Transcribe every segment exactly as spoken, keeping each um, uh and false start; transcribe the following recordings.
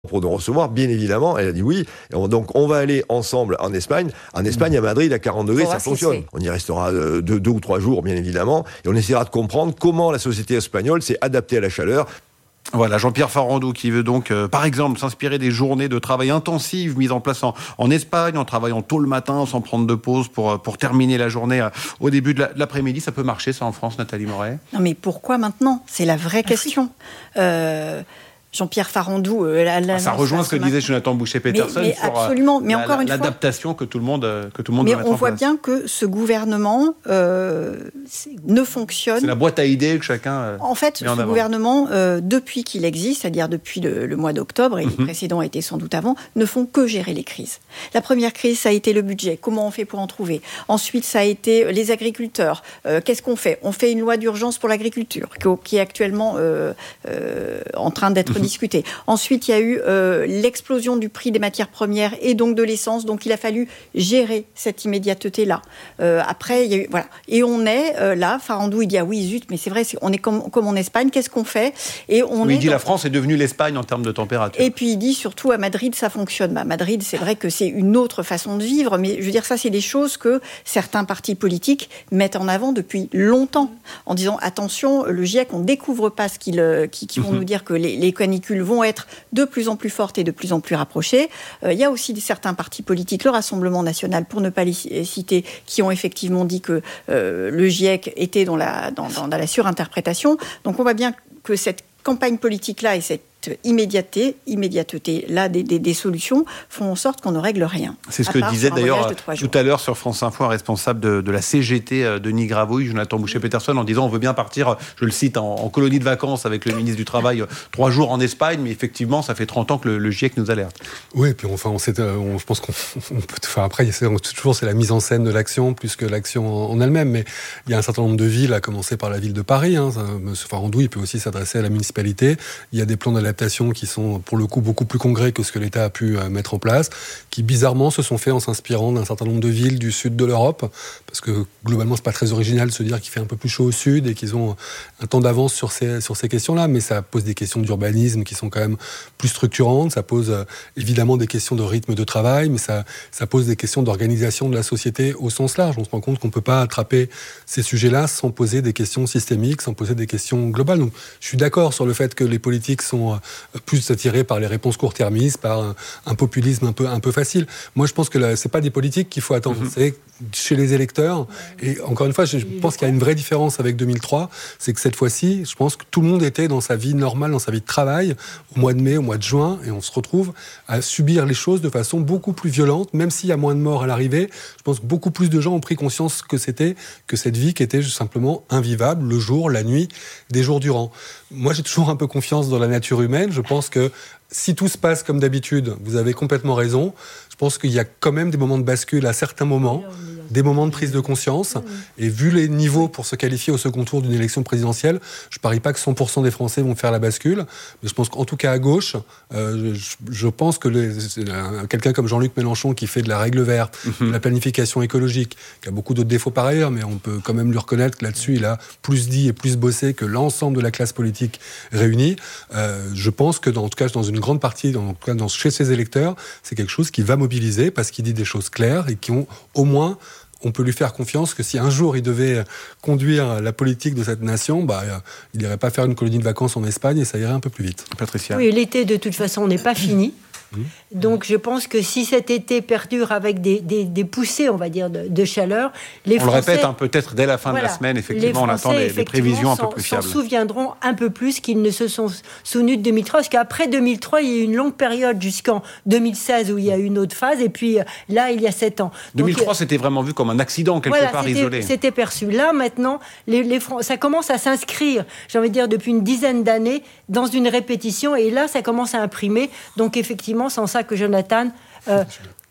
pour nous recevoir, bien évidemment. Elle a dit oui. Et on, donc, on va aller ensemble en Espagne. En Espagne, à Madrid, à quarante degrés, ça fonctionne. On y restera deux, deux ou trois jours, bien évidemment. Et on essaiera de comprendre comment la société espagnole s'est adaptée à la chaleur. Voilà, Jean-Pierre Farandou qui veut donc, euh, par exemple, s'inspirer des journées de travail intensives mises en place en, en Espagne, en travaillant tôt le matin, sans prendre de pause, pour, pour terminer la journée euh, au début de, la, de l'après-midi. Ça peut marcher, ça, en France, Nathalie Moret ? Non, mais pourquoi maintenant ? C'est la vraie question. Euh... Jean-Pierre Farandou... Euh, la, la, ça rejoint ce que disait Jonathan Boucher-Peterson mais, mais sur absolument, mais la, encore une l'adaptation fois, que tout le monde, que tout le monde mais doit mettre en place. Mais on voit bien que ce gouvernement euh, ne fonctionne... C'est la boîte à idées que chacun euh, En fait, ce en gouvernement, euh, depuis qu'il existe, c'est-à-dire depuis le, le mois d'octobre, et mm-hmm. les précédents étaient sans doute avant, ne font que gérer les crises. La première crise, ça a été le budget. Comment on fait pour en trouver ? Ensuite, ça a été les agriculteurs. Euh, qu'est-ce qu'on fait ? On fait une loi d'urgence pour l'agriculture, qui est actuellement euh, euh, en train d'être mm-hmm. discutée. Ensuite, il y a eu euh, l'explosion du prix des matières premières et donc de l'essence. Donc, il a fallu gérer cette immédiateté-là. Euh, après, il y a eu... Voilà. Et on est euh, là, Farandou, il dit « Ah oui, zut, mais c'est vrai, c'est, on est comme, comme en Espagne, qu'est-ce qu'on fait ?» Et on oui, est il dit dans... la France est devenue l'Espagne en termes de température. Et puis, il dit surtout, à Madrid, ça fonctionne. Bah, Madrid, c'est vrai que c'est une autre façon de vivre, mais je veux dire, ça, c'est des choses que certains partis politiques mettent en avant depuis longtemps, en disant « Attention, le GIEC, on ne découvre pas ce qu'ils, qui, qui vont mmh. nous dire que les, les canicules vont être de plus en plus fortes et de plus en plus rapprochées. Euh, il y a aussi certains partis politiques, le Rassemblement national, pour ne pas les citer, qui ont effectivement dit que euh, le GIEC était dans la, dans, dans, dans la surinterprétation. Donc on voit bien que cette campagne politique-là et cette immédiateté, immédiateté là des, des, des solutions font en sorte qu'on ne règle rien. C'est ce que disait d'ailleurs tout à l'heure sur France Info un responsable de, de la C G T, Denis Gravouille, Jonathan Boucher-Peterson, en disant on veut bien partir, je le cite, en, en colonie de vacances avec le ministre du Travail, trois jours en Espagne, mais effectivement ça fait trente ans que le, le GIEC nous alerte. Oui, puis enfin on sait, on, je pense qu'on on peut, enfin après c'est, toujours c'est la mise en scène de l'action plus que l'action en, en elle-même, mais il y a un certain nombre de villes, à commencer par la ville de Paris. Hein, ça, M. Farandou, il peut aussi s'adresser à la municipalité. Il y a des plans d'adaptation qui sont pour le coup beaucoup plus concrets que ce que l'État a pu mettre en place, qui bizarrement se sont faits en s'inspirant d'un certain nombre de villes du sud de l'Europe, parce que globalement c'est pas très original de se dire qu'il fait un peu plus chaud au sud et qu'ils ont un temps d'avance sur ces, sur ces questions-là, mais ça pose des questions d'urbanisme qui sont quand même plus structurantes, ça pose évidemment des questions de rythme de travail, mais ça, ça pose des questions d'organisation de la société au sens large. On se rend compte qu'on peut pas attraper ces sujets-là sans poser des questions systémiques, sans poser des questions globales. Donc, je suis d'accord sur le fait que les politiques sont plus attirés par les réponses court-termistes, par un, un populisme un peu, un peu facile. Moi, je pense que là, c'est pas des politiques qu'il faut attendre, mm-hmm. c'est chez les électeurs. Et encore une fois, je pense qu'il y a une vraie différence avec deux mille trois, c'est que cette fois-ci, je pense que tout le monde était dans sa vie normale, dans sa vie de travail, au mois de mai, au mois de juin, et on se retrouve à subir les choses de façon beaucoup plus violente, même s'il y a moins de morts à l'arrivée. Je pense que beaucoup plus de gens ont pris conscience que c'était, que cette vie qui était simplement invivable, le jour, la nuit, des jours durant. Moi, j'ai toujours un peu confiance dans la nature humaine. Je pense que si tout se passe comme d'habitude, vous avez complètement raison. Je pense qu'il y a quand même des moments de bascule à certains moments, des moments de prise de conscience. Et vu les niveaux pour se qualifier au second tour d'une élection présidentielle, je ne parie pas que cent pour cent des Français vont faire la bascule. Mais je pense qu'en tout cas à gauche, euh, je, je pense que les, quelqu'un comme Jean-Luc Mélenchon qui fait de la règle verte, mm-hmm. de la planification écologique, qui a beaucoup d'autres défauts par ailleurs, mais on peut quand même lui reconnaître que là-dessus, il a plus dit et plus bossé que l'ensemble de la classe politique réunie. Euh, je pense que, dans, en tout cas, dans une grande partie, en tout cas dans, chez ses électeurs, c'est quelque chose qui va mobiliser parce qu'il dit des choses claires et qui ont au moins... On peut lui faire confiance que si un jour il devait conduire la politique de cette nation, bah, il n'irait pas faire une colonie de vacances en Espagne et ça irait un peu plus vite. Patricia. Oui, l'été de toute façon n'est pas fini. Donc je pense que si cet été perdure avec des, des, des poussées, on va dire, de, de chaleur, les on Français... le répète, hein, peut-être dès la fin voilà, de la semaine, effectivement, Français, on attend des, des prévisions un peu plus fiables. S'en souviendront un peu plus qu'ils ne se sont souvenus de deux mille trois, parce qu'après deux mille trois, il y a eu une longue période jusqu'en deux mille seize où il y a eu une autre phase, et puis là, il y a sept ans. deux mille trois, donc, c'était vraiment vu comme un accident, quelque voilà, part c'était, isolé. C'était perçu. Là, maintenant, les, les, ça commence à s'inscrire, j'ai envie de dire, depuis une dizaine d'années, dans une répétition, et là, ça commence à imprimer. Donc effectivement, c'est en ça que Jonathan... Euh,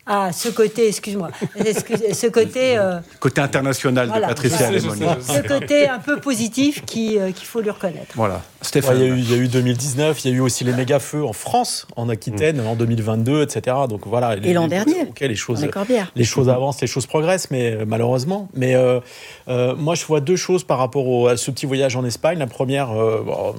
à ce côté, excuse-moi, ce côté... Euh, côté international voilà, de Patricia Alemoni. Ce côté un peu positif qui, euh, qu'il faut lui reconnaître. Voilà. Stéphane. Ouais, il, y a eu, il y a eu deux mille dix-neuf, il y a eu aussi les méga-feux en France, en Aquitaine, mmh. en deux mille vingt-deux, et cetera. Donc, voilà, et les, l'an les, dernier, okay, les choses, les choses avancent, les choses progressent, mais euh, malheureusement. Mais euh, euh, moi, je vois deux choses par rapport au, à ce petit voyage en Espagne. La première, euh, bon,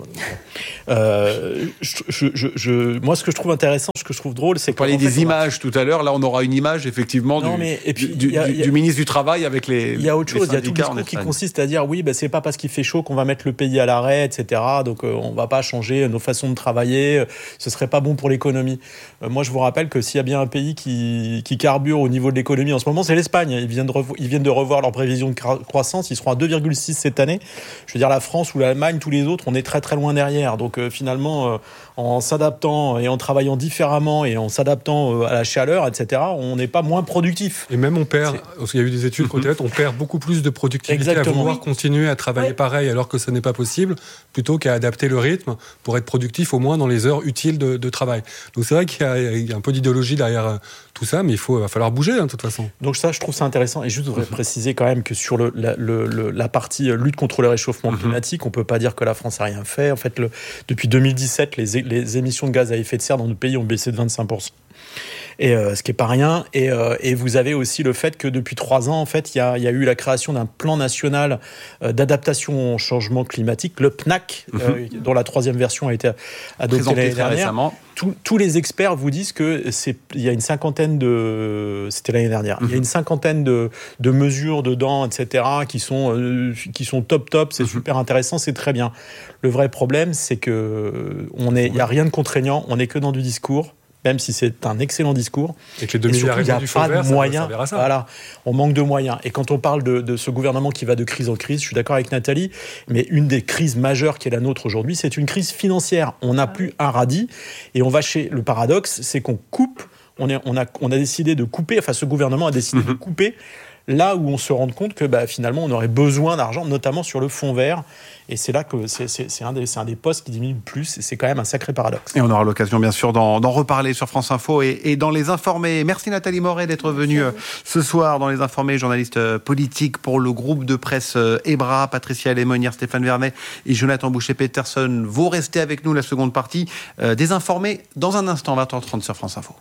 euh, je, je, je, je, moi, ce que je trouve intéressant, ce que je trouve drôle, c'est qu'on parlait des images a... tout à l'heure. Là, on aura une image, effectivement, non, du, mais, et puis, du, a, du, a, du ministre du Travail avec les. Il y a autre chose, il y a tout le discours qui consiste à dire oui, bah, c'est pas parce qu'il fait chaud qu'on va mettre le pays à l'arrêt, et cetera. Donc, euh, on va pas changer nos façons de travailler, ce serait pas bon pour l'économie. Euh, moi, je vous rappelle que s'il y a bien un pays qui, qui carbure au niveau de l'économie en ce moment, c'est l'Espagne. Ils viennent de, revo- ils viennent de revoir leurs prévisions de croissance, ils seront à deux virgule six cette année. Je veux dire, la France ou l'Allemagne, tous les autres, on est très très loin derrière. Donc, euh, finalement, euh, en s'adaptant et en travaillant différemment et en s'adaptant euh, à la chaleur, et cetera, on n'est pas moins productif. Et même on perd, c'est... parce qu'il y a eu des études mm-hmm. on perd beaucoup plus de productivité Exactement. à vouloir oui. continuer à travailler oui. pareil alors que ce n'est pas possible, plutôt qu'à adapter le rythme pour être productif au moins dans les heures utiles de, de travail. Donc c'est vrai qu'il y a, il y a un peu d'idéologie derrière tout ça, mais il faut, va falloir bouger hein, de toute façon. Donc ça, je trouve ça intéressant. Et je voudrais préciser quand même que sur le, la, le, le, la partie lutte contre le réchauffement mm-hmm. climatique, on ne peut pas dire que la France n'a rien fait. En fait, le, depuis deux mille dix-sept, les, les émissions de gaz à effet de serre dans notre pays ont baissé de vingt-cinq pour cent. Et euh, ce qui est pas rien. Et, euh, et vous avez aussi le fait que depuis trois ans, en fait, il y a, y a eu la création d'un plan national euh, d'adaptation au changement climatique, le P N A C, mm-hmm. euh, dont la troisième version a été adoptée Présenté l'année dernière. Récemment. Tous, tous les experts vous disent que c'est, il y a une cinquantaine de, c'était l'année dernière, mm-hmm. il y a une cinquantaine de, de mesures dedans, et cetera, qui sont, euh, qui sont top top. C'est mm-hmm. super intéressant, c'est très bien. Le vrai problème, c'est que on est, il y a rien de contraignant, on n'est que dans du discours. Même si c'est un excellent discours. Et que les deux milliards il n'y a du pas vert, de moyens. Ça, ça voilà, on manque de moyens. Et quand on parle de, de ce gouvernement qui va de crise en crise, je suis d'accord avec Nathalie, mais une des crises majeures qui est la nôtre aujourd'hui, c'est une crise financière. On n'a plus un radis et on va chez... Le paradoxe, c'est qu'on coupe, on, est, on, a, on a décidé de couper, enfin ce gouvernement a décidé mmh. de couper là où on se rend compte que bah, finalement on aurait besoin d'argent, notamment sur le fonds vert. Et c'est là que c'est, c'est, c'est, un des, c'est un des postes qui diminue le plus. Et c'est quand même un sacré paradoxe. Et on aura l'occasion, bien sûr, d'en, d'en reparler sur France Info et, et dans Les Informés. Merci Nathalie Moret d'être venue Merci. ce soir dans Les Informés, journaliste politique pour le groupe de presse EBRA, Patricia Alemoni, Stéphane Vernet et Jonathan Boucher-Peterson. Vous restez avec nous la seconde partie euh, des Informés dans un instant, vingt heures trente sur France Info.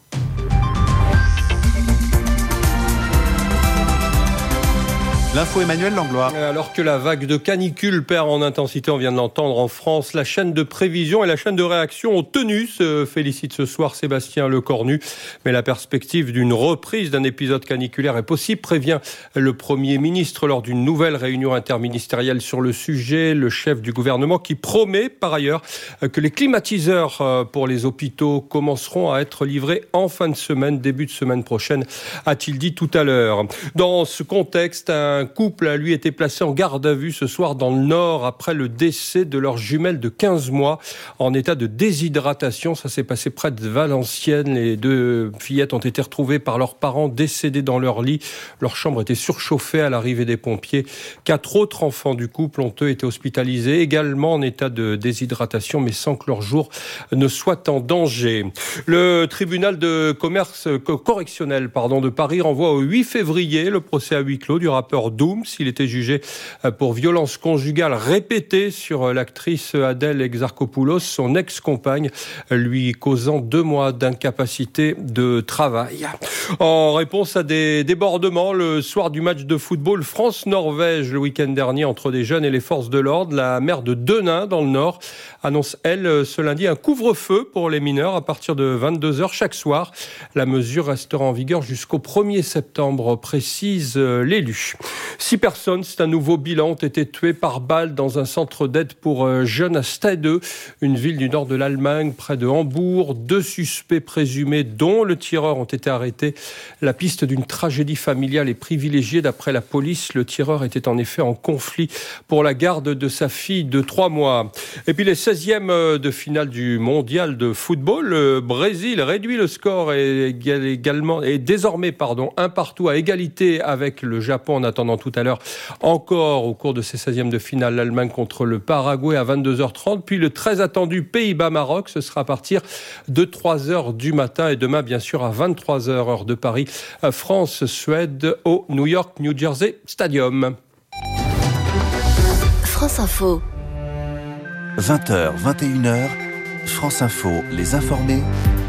L'info Emmanuel Langlois. Alors que la vague de canicule perd en intensité, on vient de l'entendre en France, la chaîne de prévision et la chaîne de réaction ont tenu, se félicite ce soir Sébastien Lecornu. Mais la perspective d'une reprise d'un épisode caniculaire est possible, prévient le Premier ministre lors d'une nouvelle réunion interministérielle sur le sujet. Le chef du gouvernement qui promet par ailleurs que les climatiseurs pour les hôpitaux commenceront à être livrés en fin de semaine, début de semaine prochaine, a-t-il dit tout à l'heure. Dans ce contexte, un Un couple a lui été placé en garde à vue ce soir dans le Nord après le décès de leur jumelle de quinze mois en état de déshydratation. Ça s'est passé près de Valenciennes. Les deux fillettes ont été retrouvées par leurs parents décédées dans leur lit. Leur chambre était surchauffée à l'arrivée des pompiers. Quatre autres enfants du couple ont eux été hospitalisés également en état de déshydratation mais sans que leur jour ne soit en danger. Le tribunal de commerce correctionnel pardon, de Paris renvoie au huit février le procès à huis clos du rappeur Dooms. Il était jugé pour violence conjugale répétée sur l'actrice Adèle Exarchopoulos, son ex-compagne, lui causant deux mois d'incapacité de travail. En réponse à des débordements, le soir du match de football France-Norvège le week-end dernier entre des jeunes et les forces de l'ordre, la maire de Denain dans le Nord annonce, elle, ce lundi un couvre-feu pour les mineurs à partir de vingt-deux heures chaque soir. La mesure restera en vigueur jusqu'au premier septembre, précise l'élu. Six personnes, c'est un nouveau bilan, ont été tuées par balle dans un centre d'aide pour jeunes à Stade, une ville du nord de l'Allemagne, près de Hambourg. Deux suspects présumés, dont le tireur, ont été arrêtés. La piste d'une tragédie familiale est privilégiée. D'après la police, le tireur était en effet en conflit pour la garde de sa fille de trois mois. Et puis les seizièmes de finale du mondial de football, le Brésil réduit le score et également et désormais pardon un partout à égalité avec le Japon en attendant attendant tout à l'heure encore au cours de ces seizièmes de finale l'Allemagne contre le Paraguay à vingt-deux heures trente, puis le très attendu Pays-Bas-Maroc, ce sera à partir de trois heures du matin et demain bien sûr à vingt-trois heures heure de Paris, France-Suède au New York New Jersey Stadium. France Info. vingt heures, vingt et une heures, France Info, les informés.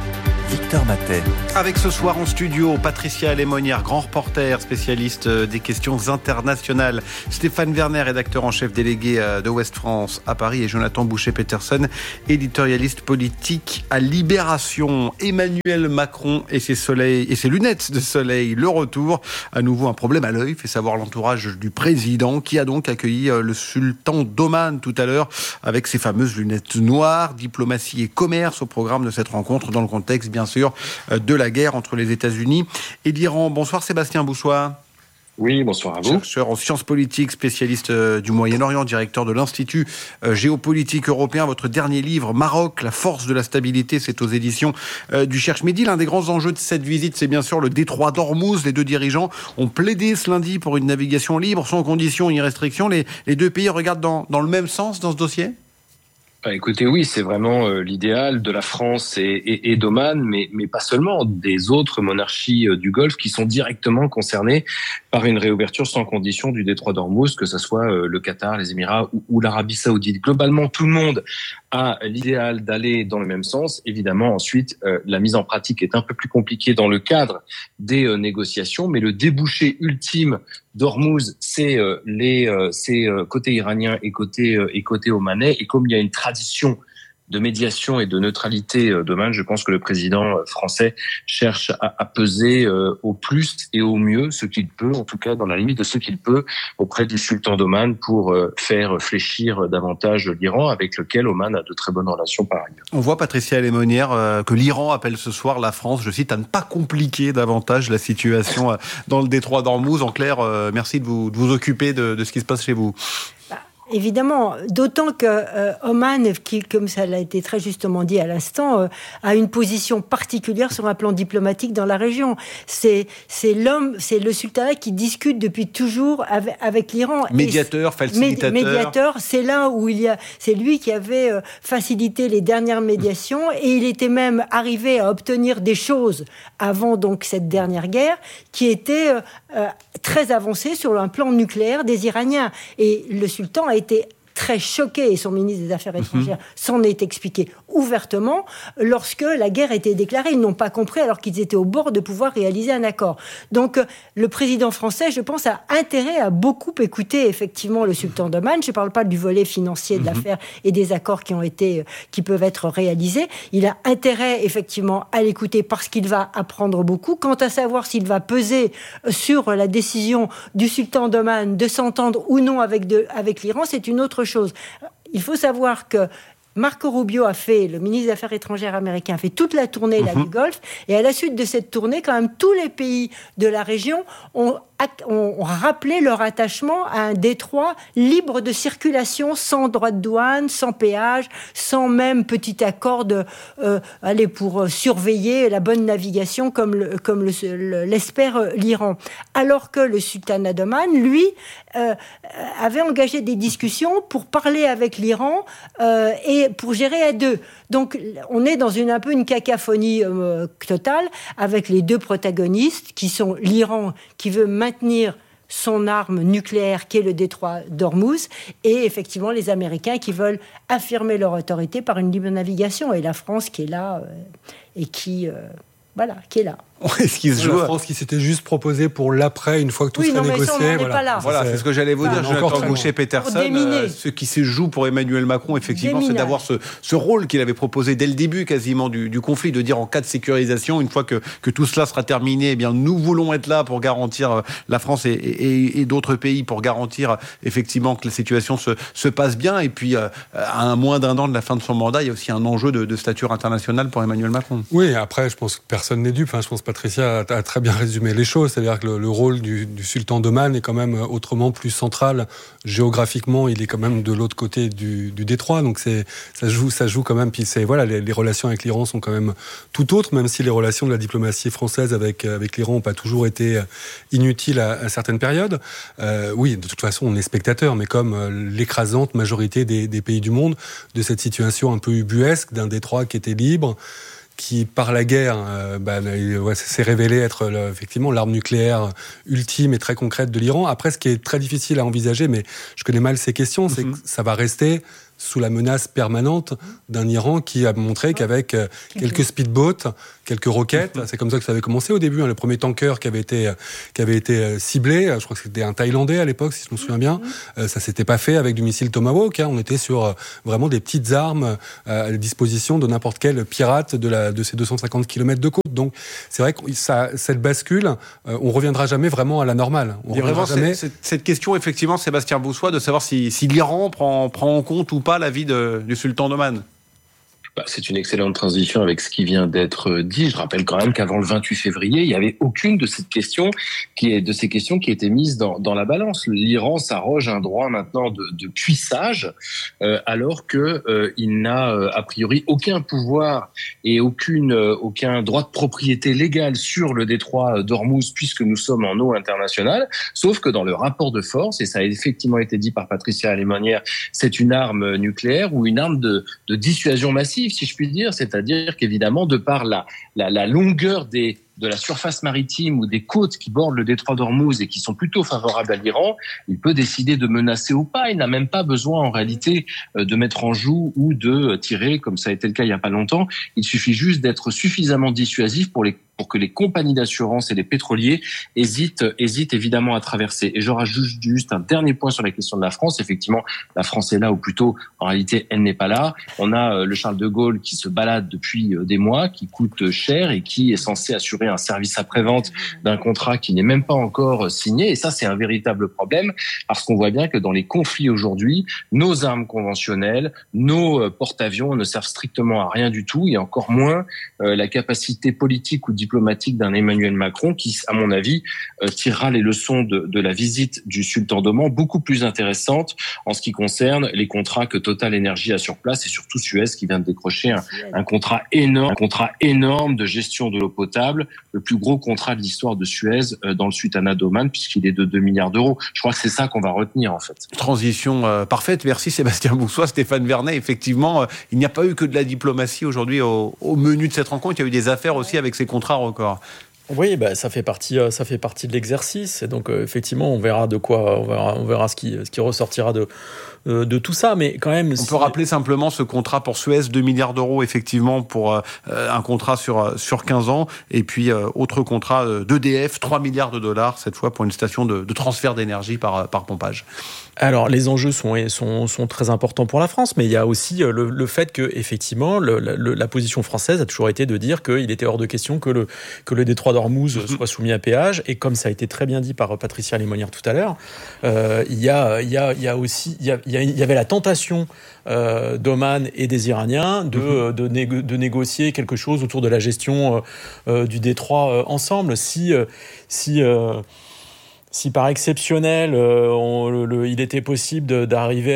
Victor Matet. Avec ce soir en studio, Patricia Lémonière, grand reporter, spécialiste des questions internationales. Stéphane Werner, rédacteur en chef délégué de Ouest France à Paris. Et Jonathan Boucher-Peterson, éditorialiste politique à Libération. Emmanuel Macron et ses, soleils, et ses lunettes de soleil. Le retour, à nouveau un problème à l'œil, fait savoir l'entourage du président qui a donc accueilli le sultan d'Oman tout à l'heure avec ses fameuses lunettes noires. Diplomatie et commerce au programme de cette rencontre dans le contexte bien Bien sûr, de la guerre entre les États-Unis et l'Iran. Bonsoir Sébastien Boussois. Oui, bonsoir à vous. Chercheur en sciences politiques, spécialiste du Moyen-Orient, directeur de l'Institut géopolitique européen. Votre dernier livre, Maroc, la force de la stabilité, c'est aux éditions du Cherche Midi. L'un des grands enjeux de cette visite, c'est bien sûr le détroit d'Ormuz. Les deux dirigeants ont plaidé ce lundi pour une navigation libre, sans conditions ni restrictions. Les, les deux pays regardent dans, dans le même sens dans ce dossier ? Bah, écoutez, oui, c'est vraiment euh, l'idéal de la France et, et, et d'Oman, mais, mais pas seulement, des autres monarchies euh, du Golfe qui sont directement concernées par une réouverture sans condition du détroit d'Ormuz, que ce soit euh, le Qatar, les Émirats ou, ou l'Arabie Saoudite. Globalement, tout le monde a l'idéal d'aller dans le même sens. Évidemment, ensuite, euh, la mise en pratique est un peu plus compliquée dans le cadre des euh, négociations, mais le débouché ultime d'Ormuz, c'est euh, les, euh, c'est euh, côté iranien et côté euh, et côté omanais. Et comme il y a une tradition de médiation et de neutralité euh, d'Oman, je pense que le président français cherche à, à peser euh, au plus et au mieux ce qu'il peut, en tout cas dans la limite de ce qu'il peut, auprès du sultan d'Oman pour euh, faire fléchir davantage l'Iran, avec lequel Oman a de très bonnes relations par ailleurs. On voit, Patricia Lémonière, euh, que l'Iran appelle ce soir la France, je cite, à ne pas compliquer davantage la situation euh, dans le détroit d'Ormuz. En clair, euh, merci de vous, de vous occuper de, de ce qui se passe chez vous. Évidemment, d'autant que euh, Oman, qui, comme ça l'a été très justement dit à l'instant, euh, a une position particulière sur un plan diplomatique dans la région. C'est, c'est l'homme, c'est le sultanat qui discute depuis toujours avec, avec l'Iran. Médiateur, facilitateur. Médiateur, c'est là où il y a, c'est lui qui avait euh, facilité les dernières médiations et il était même arrivé à obtenir des choses avant donc cette dernière guerre qui étaient euh, euh, très avancées sur un plan nucléaire des Iraniens. Et le sultan a été très choqué, et son ministre des Affaires étrangères mmh. s'en est expliqué ouvertement, lorsque la guerre a été déclarée. Ils n'ont pas compris alors qu'ils étaient au bord de pouvoir réaliser un accord. Donc le président français, je pense, a intérêt à beaucoup écouter effectivement le sultan d'Oman. Je ne parle pas du volet financier de mmh. l'affaire et des accords qui ont été, qui peuvent être réalisés. Il a intérêt effectivement à l'écouter parce qu'il va apprendre beaucoup. Quant à savoir s'il va peser sur la décision du sultan d'Oman de s'entendre ou non avec, de, avec l'Iran, c'est une autre chose. Il faut savoir que Marco Rubio a fait, le ministre des Affaires étrangères américain, a fait toute la tournée là, mmh. du Golfe, et à la suite de cette tournée, quand même, tous les pays de la région ont, ont rappelé leur attachement à un détroit libre de circulation, sans droit de douane, sans péage, sans même petit accord de, euh, allez, pour surveiller la bonne navigation, comme, le, comme le, le, l'espère l'Iran. Alors que le sultanat d'Oman, lui, euh, avait engagé des discussions pour parler avec l'Iran euh, et pour gérer à deux. Donc, on est dans une, un peu une cacophonie euh, totale avec les deux protagonistes qui sont l'Iran qui veut maintenir son arme nucléaire qui est le détroit d'Ormuz et effectivement les Américains qui veulent affirmer leur autorité par une libre navigation et la France qui est là euh, et qui, euh, voilà, qui est là. Est-ce qu'il se joue la France qui s'était juste proposé pour l'après, une fois que tout oui, serait non, mais négocié. Ça, on voilà, pas là. voilà c'est ce que j'allais vous dire. Jonathan Boucher-Peterson, euh, ce qui se joue pour Emmanuel Macron, effectivement, Déminage. C'est d'avoir ce, ce rôle qu'il avait proposé dès le début, quasiment du, du conflit, de dire en cas de sécurisation, une fois que, que tout cela sera terminé, eh bien, nous voulons être là pour garantir la France et, et, et d'autres pays pour garantir effectivement que la situation se, se passe bien. Et puis, euh, à un moins d'un an de la fin de son mandat, il y a aussi un enjeu de, de stature internationale pour Emmanuel Macron. Oui, après, je pense que personne n'est dupe. Enfin, je pense pas Patricia a, a très bien résumé les choses. C'est-à-dire que le, le rôle du, du sultan d'Oman est quand même autrement plus central. Géographiquement, il est quand même de l'autre côté du, du détroit. Donc c'est, ça joue, ça joue quand même. Puis c'est, voilà, les, les relations avec l'Iran sont quand même tout autres, même si les relations de la diplomatie française avec, avec l'Iran n'ont pas toujours été inutiles à, à certaines périodes. Euh, oui, de toute façon, on est spectateur, mais comme l'écrasante majorité des, des pays du monde, de cette situation un peu ubuesque d'un détroit qui était libre, qui, par la guerre, euh, bah, ouais, s'est révélé être le, effectivement l'arme nucléaire ultime et très concrète de l'Iran. Après, ce qui est très difficile à envisager, mais je connais mal ces questions, c'est mm-hmm. que ça va rester sous la menace permanente d'un Iran qui a montré qu'avec euh, quelques speedboats, quelques roquettes, c'est comme ça que ça avait commencé au début, hein, le premier tanker qui avait été, qui avait été euh, ciblé, je crois que c'était un Thaïlandais à l'époque, si je me souviens bien, euh, ça s'était pas fait avec du missile Tomahawk, hein, on était sur euh, vraiment des petites armes euh, à la disposition de n'importe quel pirate de, la, de ces deux cent cinquante kilomètres de côte. Donc c'est vrai que ça, cette bascule, euh, on reviendra jamais vraiment à la normale. On Il y a vraiment jamais... cette, cette question, effectivement, Sébastien Boussois, de savoir si, si l'Iran prend, prend en compte ou pas l'avis de, du sultan d'Oman. Bah, c'est une excellente transition avec ce qui vient d'être dit. Je rappelle quand même qu'avant le vingt-huit février, il n'y avait aucune de ces questions qui est de ces questions qui étaient mises dans, dans la balance. L'Iran s'arroge un droit maintenant de, de puissage, euh, alors que euh, il n'a euh, a priori aucun pouvoir et aucune euh, aucun droit de propriété légale sur le détroit d'Ormuz, puisque nous sommes en eau internationale. Sauf que dans le rapport de force, et ça a effectivement été dit par Patricia Alemanière, c'est une arme nucléaire ou une arme de, de dissuasion massive, si je puis dire, c'est-à-dire qu'évidemment, de par la, la, la longueur des, de la surface maritime ou des côtes qui bordent le détroit d'Ormuz et qui sont plutôt favorables à l'Iran, il peut décider de menacer ou pas. Il n'a même pas besoin, en réalité, de mettre en joue ou de tirer, comme ça a été le cas il n'y a pas longtemps. Il suffit juste d'être suffisamment dissuasif pour les pour que les compagnies d'assurance et les pétroliers hésitent, hésitent évidemment à traverser. Et je rajoute juste un dernier point sur la question de la France. Effectivement, la France est là, ou plutôt, en réalité, elle n'est pas là. On a le Charles de Gaulle qui se balade depuis des mois, qui coûte cher et qui est censé assurer un service après-vente d'un contrat qui n'est même pas encore signé. Et ça, c'est un véritable problème, parce qu'on voit bien que dans les conflits aujourd'hui, nos armes conventionnelles, nos porte-avions ne servent strictement à rien du tout, et encore moins euh, la capacité politique ou diplomatique d'un Emmanuel Macron qui, à mon avis, euh, tirera les leçons de, de la visite du sultan d'Oman, beaucoup plus intéressantes en ce qui concerne les contrats que Total Energy a sur place, et surtout Suez qui vient de décrocher un, un contrat énorme, un contrat énorme de gestion de l'eau potable, le plus gros contrat de l'histoire de Suez euh, dans le Sultanat d'Oman, puisqu'il est de deux milliards d'euros. Je crois que c'est ça qu'on va retenir, en fait. Transition euh, parfaite. Merci Sébastien Boussois, Stéphane Vernet. Effectivement, euh, il n'y a pas eu que de la diplomatie aujourd'hui au, au menu de cette rencontre. Il y a eu des affaires aussi avec ces contrats records. Oui, bah, ça fait partie, ça fait partie de l'exercice. Et donc, euh, effectivement, on verra de quoi, on verra, on verra ce qui, ce qui ressortira de, euh, de tout ça. Mais quand même, on si... peut rappeler simplement ce contrat pour Suez, deux milliards d'euros, effectivement, pour euh, un contrat sur sur quinze ans, et puis euh, autre contrat d'E D F, trois milliards de dollars cette fois pour une station de, de transfert d'énergie par par pompage. Alors, les enjeux sont, sont, sont très importants pour la France, mais il y a aussi le, le fait que, effectivement, le, le, la position française a toujours été de dire qu'il était hors de question que le, que le détroit d'Ormuz mmh. soit soumis à péage. Et comme ça a été très bien dit par Patricia Alemanière tout à l'heure, euh, il y a, il y a, il y a aussi, il y, a, il y avait la tentation euh, d'Oman et des Iraniens de, mmh. de, négo, de négocier quelque chose autour de la gestion euh, du détroit euh, ensemble. Si, euh, si euh, Si par exceptionnel, euh, on, le, le, il était possible de, d'arriver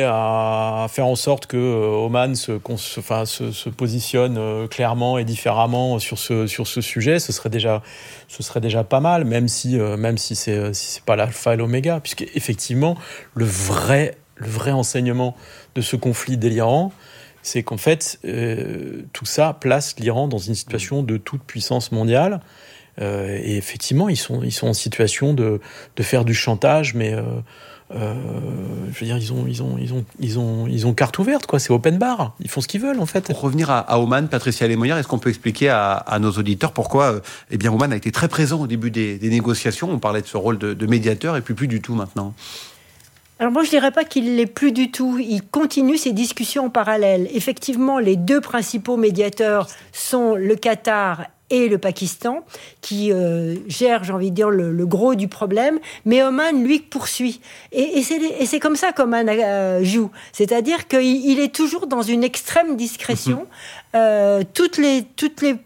à faire en sorte que euh, Oman se, se, enfin, se, se positionne euh, clairement et différemment sur ce, sur ce sujet, ce serait déjà, ce serait déjà pas mal, même si, euh, même si c'est, si c'est pas l'alpha et l'oméga, puisque effectivement, le vrai, le vrai enseignement de ce conflit délirant, c'est qu'en fait, euh, tout ça place l'Iran dans une situation de toute puissance mondiale. Euh, et effectivement, ils sont, ils sont en situation de, de faire du chantage, mais euh, euh, je veux dire, ils ont, ils ont, ils ont, ils ont, ils ont carte ouverte, quoi. C'est open bar. Ils font ce qu'ils veulent, en fait. Pour revenir à, à Oman, Patricia Alemanière, est-ce qu'on peut expliquer à, à nos auditeurs pourquoi, euh, eh bien, Oman a été très présent au début des, des négociations. On parlait de ce rôle de, de médiateur, et puis plus du tout maintenant. Alors moi, je ne dirais pas qu'il ne l'est plus du tout. Il continue ces discussions en parallèle. Effectivement, les deux principaux médiateurs sont le Qatar et le Pakistan, qui euh, gèrent, j'ai envie de dire, le, le gros du problème. Mais Oman, lui, poursuit. Et, et, c'est, et c'est comme ça qu'Oman euh, joue. C'est-à-dire qu'il il est toujours dans une extrême discrétion. Euh, toutes les... Toutes les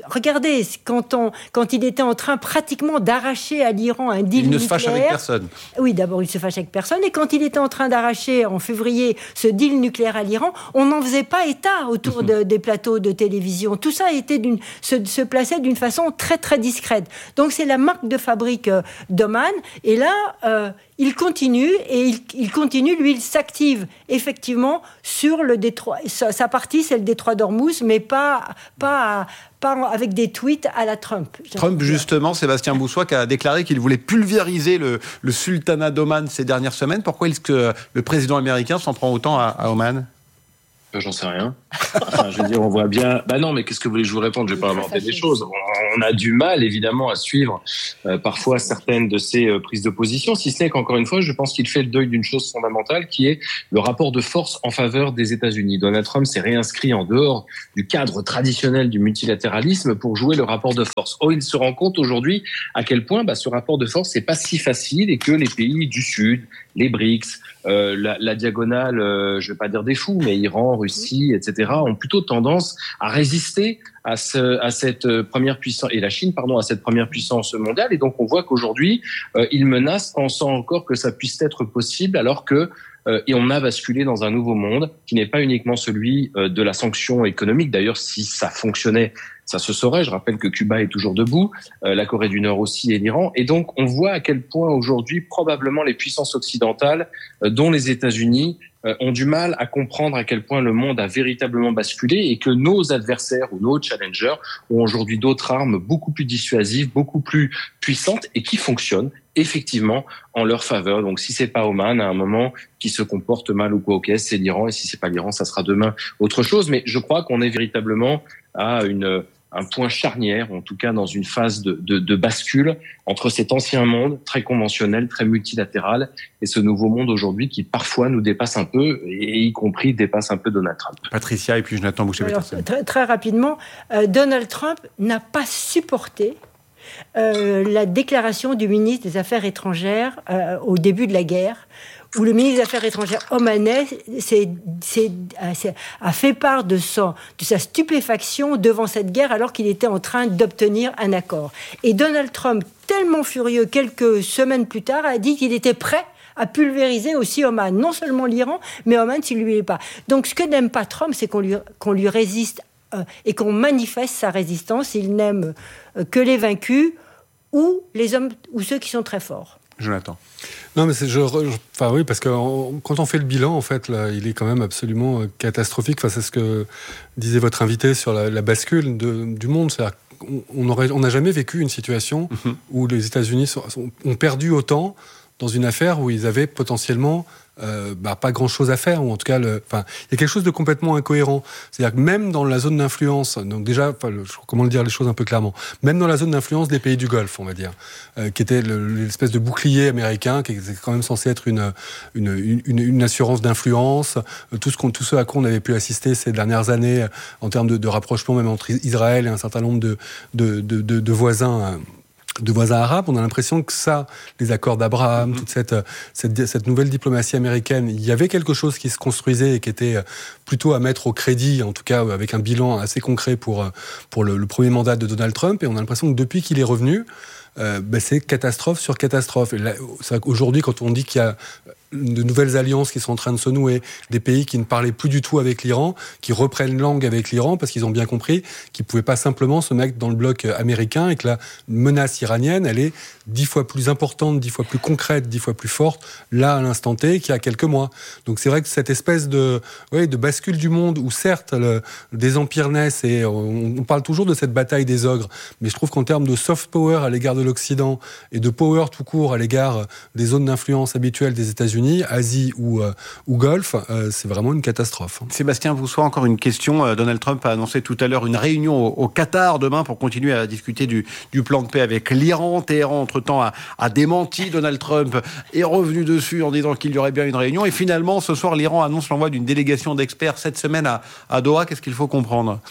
regardez, quand, on, quand il était en train pratiquement d'arracher à l'Iran un deal nucléaire... Il ne se fâche avec personne. Oui, d'abord, il se fâche avec personne. Et quand il était en train d'arracher, en février, ce deal nucléaire à l'Iran, on n'en faisait pas état autour de, des plateaux de télévision. Tout ça était d'une, se, se plaçait d'une façon très, très discrète. Donc, c'est la marque de fabrique euh, d'Oman. Et là... Euh, il continue, et il, il continue, lui, il s'active effectivement sur le détroit. Sa, sa partie, c'est le détroit d'Ormuz, mais pas, pas, pas avec des tweets à la Trump. Trump, justement, Sébastien Boussois, qui a déclaré qu'il voulait pulvériser le, le sultanat d'Oman ces dernières semaines. Pourquoi est-ce que le président américain s'en prend autant à, à Oman ? J'en sais rien. Enfin, je veux dire, on voit bien... Bah non, mais qu'est-ce que vous voulez que je vous réponde ? Je vais pas inventer des choses. On a du mal, évidemment, à suivre euh, parfois certaines de ces euh, prises de position, si ce n'est qu'encore une fois, je pense qu'il fait le deuil d'une chose fondamentale, qui est le rapport de force en faveur des États-Unis. Donald Trump s'est réinscrit en dehors du cadre traditionnel du multilatéralisme pour jouer le rapport de force. Or, il se rend compte aujourd'hui à quel point bah, ce rapport de force n'est pas si facile et que les pays du Sud, les BRICS, euh, la, la diagonale, euh, je vais pas dire des fous, mais Iran, Russie, et cetera, ont plutôt tendance à résister à, ce, à cette première puissance, et la Chine, pardon, à cette première puissance mondiale. Et donc, on voit qu'aujourd'hui, euh, ils menacent, pensant encore que ça puisse être possible, alors que euh, et on a basculé dans un nouveau monde qui n'est pas uniquement celui euh, de la sanction économique. D'ailleurs, si ça fonctionnait, ça se saurait. Je rappelle que Cuba est toujours debout, euh, la Corée du Nord aussi et l'Iran. Et donc, on voit à quel point aujourd'hui, probablement les puissances occidentales, euh, dont les États-Unis, euh, ont du mal à comprendre à quel point le monde a véritablement basculé et que nos adversaires ou nos challengers ont aujourd'hui d'autres armes beaucoup plus dissuasives, beaucoup plus puissantes et qui fonctionnent effectivement en leur faveur. Donc, si c'est pas Oman, à un moment qui se comporte mal ou quoi, ok, c'est l'Iran. Et si c'est pas l'Iran, ça sera demain autre chose. Mais je crois qu'on est véritablement à une un point charnière, en tout cas dans une phase de, de, de bascule entre cet ancien monde très conventionnel, très multilatéral, et ce nouveau monde aujourd'hui qui parfois nous dépasse un peu, et y compris dépasse un peu Donald Trump. Patricia et puis Jonathan Boucher-Peterson. Très, très rapidement, euh, Donald Trump n'a pas supporté euh, la déclaration du ministre des Affaires étrangères euh, au début de la guerre, où le ministre des Affaires étrangères omanais s'est, s'est, s'est, a fait part de, son, de sa stupéfaction devant cette guerre alors qu'il était en train d'obtenir un accord. Et Donald Trump, tellement furieux, quelques semaines plus tard, a dit qu'il était prêt à pulvériser aussi Oman. Non seulement l'Iran, mais Oman s'il ne lui est pas. Donc ce que n'aime pas Trump, c'est qu'on lui, qu'on lui résiste euh, et qu'on manifeste sa résistance. Il n'aime euh, que les vaincus ou les hommes ou ceux qui sont très forts. Jonathan. Non, mais c'est, je, je, enfin oui, parce que en, quand on fait le bilan, en fait, là, il est quand même absolument euh, catastrophique. Enfin, c'est ce que disait votre invité sur la, la bascule de, du monde. C'est-à-dire qu'on on aurait, on n'a jamais vécu une situation mm-hmm. où les États-Unis sont, sont, ont perdu autant dans une affaire où ils avaient potentiellement euh, bah, pas grand-chose à faire, ou en tout cas, le, enfin, il y a quelque chose de complètement incohérent. C'est-à-dire que même dans la zone d'influence, donc déjà, enfin, le, comment le dire les choses un peu clairement, même dans la zone d'influence des pays du Golfe, on va dire, euh, qui était le, l'espèce de bouclier américain, qui est quand même censé être une, une, une, une assurance d'influence, euh, tout, ce qu'on, tout ce à quoi on avait pu assister ces dernières années euh, en termes de, de rapprochement même entre Israël et un certain nombre de, de, de, de, de voisins euh, de voisins arabes, on a l'impression que ça, les accords d'Abraham, mmh. toute cette, cette, cette nouvelle diplomatie américaine, il y avait quelque chose qui se construisait et qui était plutôt à mettre au crédit, en tout cas avec un bilan assez concret pour, pour le, le premier mandat de Donald Trump, et on a l'impression que depuis qu'il est revenu, euh, ben c'est catastrophe sur catastrophe. Et là, c'est vrai qu'aujourd'hui, quand on dit qu'il y a de nouvelles alliances qui sont en train de se nouer, des pays qui ne parlaient plus du tout avec l'Iran, qui reprennent langue avec l'Iran parce qu'ils ont bien compris qu'ils ne pouvaient pas simplement se mettre dans le bloc américain et que la menace iranienne, elle est dix fois plus importante, dix fois plus concrète, dix fois plus forte, là, à l'instant T, qu'il y a quelques mois. Donc c'est vrai que cette espèce de, ouais, de bascule du monde où certes le, des empires naissent et on, on parle toujours de cette bataille des ogres, mais je trouve qu'en termes de soft power à l'égard de l'Occident et de power tout court à l'égard des zones d'influence habituelles des États-Unis, Asie ou, euh, ou Golfe, euh, c'est vraiment une catastrophe. Sébastien Boussois, encore une question. Euh, Donald Trump a annoncé tout à l'heure une réunion au, au Qatar demain pour continuer à discuter du, du plan de paix avec l'Iran. Téhéran, entre-temps, a, a démenti Donald Trump, est revenu dessus en disant qu'il y aurait bien une réunion. Et finalement, ce soir, l'Iran annonce l'envoi d'une délégation d'experts cette semaine à, à Doha. Qu'est-ce qu'il faut comprendre ?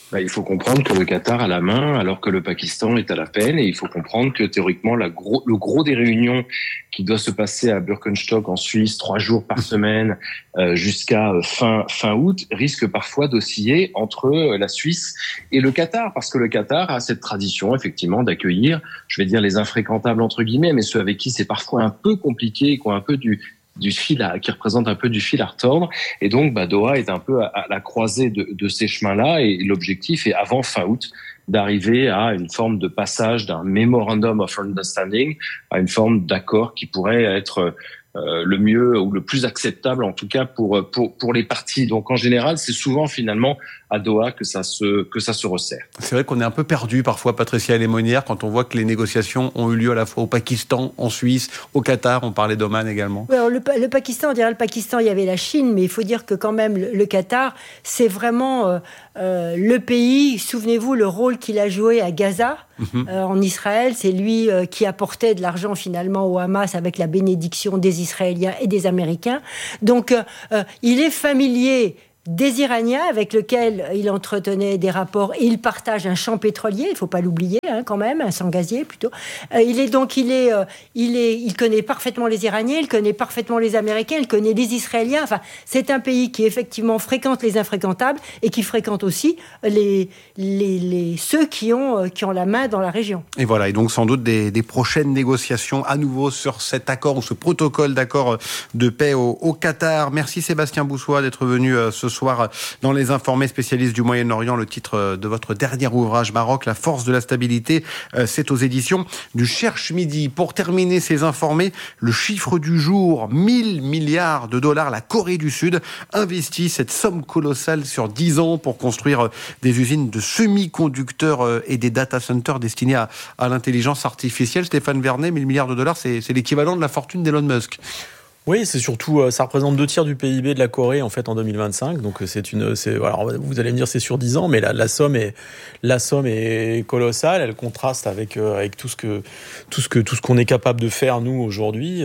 Bah, il faut comprendre que le Qatar a la main alors que le Pakistan est à la peine, et il faut comprendre que théoriquement la gros, le gros des réunions qui doit se passer à Birkenstock en Suisse trois jours par semaine euh, jusqu'à fin fin août risque parfois d'osciller entre la Suisse et le Qatar, parce que le Qatar a cette tradition effectivement d'accueillir, je vais dire les infréquentables entre guillemets, mais ceux avec qui c'est parfois un peu compliqué, qui ont un peu du du fil à, qui représente un peu du fil à retordre. Et donc, bah, Doha est un peu à, à la croisée de, de ces chemins-là, et l'objectif est, avant fin août, d'arriver à une forme de passage d'un memorandum of understanding à une forme d'accord qui pourrait être euh, le mieux ou le plus acceptable, en tout cas pour pour pour les parties. Donc en général, c'est souvent finalement à Doha que ça se que ça se resserre. C'est vrai qu'on est un peu perdu parfois, Patricia Lémonière, quand on voit que les négociations ont eu lieu à la fois au Pakistan, en Suisse, au Qatar. On parlait d'Oman également. Oui, alors le, le Pakistan, on dirait le Pakistan, il y avait la Chine, mais il faut dire que quand même le, le Qatar, c'est vraiment euh, euh, le pays. Souvenez-vous le rôle qu'il a joué à Gaza, mm-hmm. euh, en Israël. C'est lui euh, qui apportait de l'argent finalement au Hamas avec la bénédiction des Israéliens et des Américains. Donc euh, euh, il est familier des Iraniens avec lesquels il entretenait des rapports, et il partage un champ pétrolier, il ne faut pas l'oublier hein, quand même, un champ gazier plutôt. Euh, il est donc, il est, euh, il est, il connaît parfaitement les Iraniens, il connaît parfaitement les Américains, il connaît les Israéliens. Enfin, c'est un pays qui effectivement fréquente les infréquentables et qui fréquente aussi les, les, les ceux qui ont, qui ont la main dans la région. Et voilà, et donc sans doute des, des prochaines négociations à nouveau sur cet accord ou ce protocole d'accord de paix au, au Qatar. Merci Sébastien Boussois d'être venu euh, ce soir dans Les Informés, spécialistes du Moyen-Orient. Le titre de votre dernier ouvrage, Maroc, la force de la stabilité, c'est aux éditions du Cherche Midi. Pour terminer ces Informés, le chiffre du jour, mille milliards de dollars. La Corée du Sud investit cette somme colossale sur dix ans pour construire des usines de semi-conducteurs et des data centers destinés à, à l'intelligence artificielle. Stéphane Vernet, mille milliards de dollars, c'est, c'est l'équivalent de la fortune d'Elon Musk. Oui, c'est surtout, ça représente deux tiers du P I B de la Corée en fait en deux mille vingt-cinq. Donc c'est une, c'est, alors vous allez me dire c'est sur dix ans, mais la, la somme est, la somme est colossale. Elle contraste avec avec tout ce que tout ce que tout ce qu'on est capable de faire nous aujourd'hui. Et,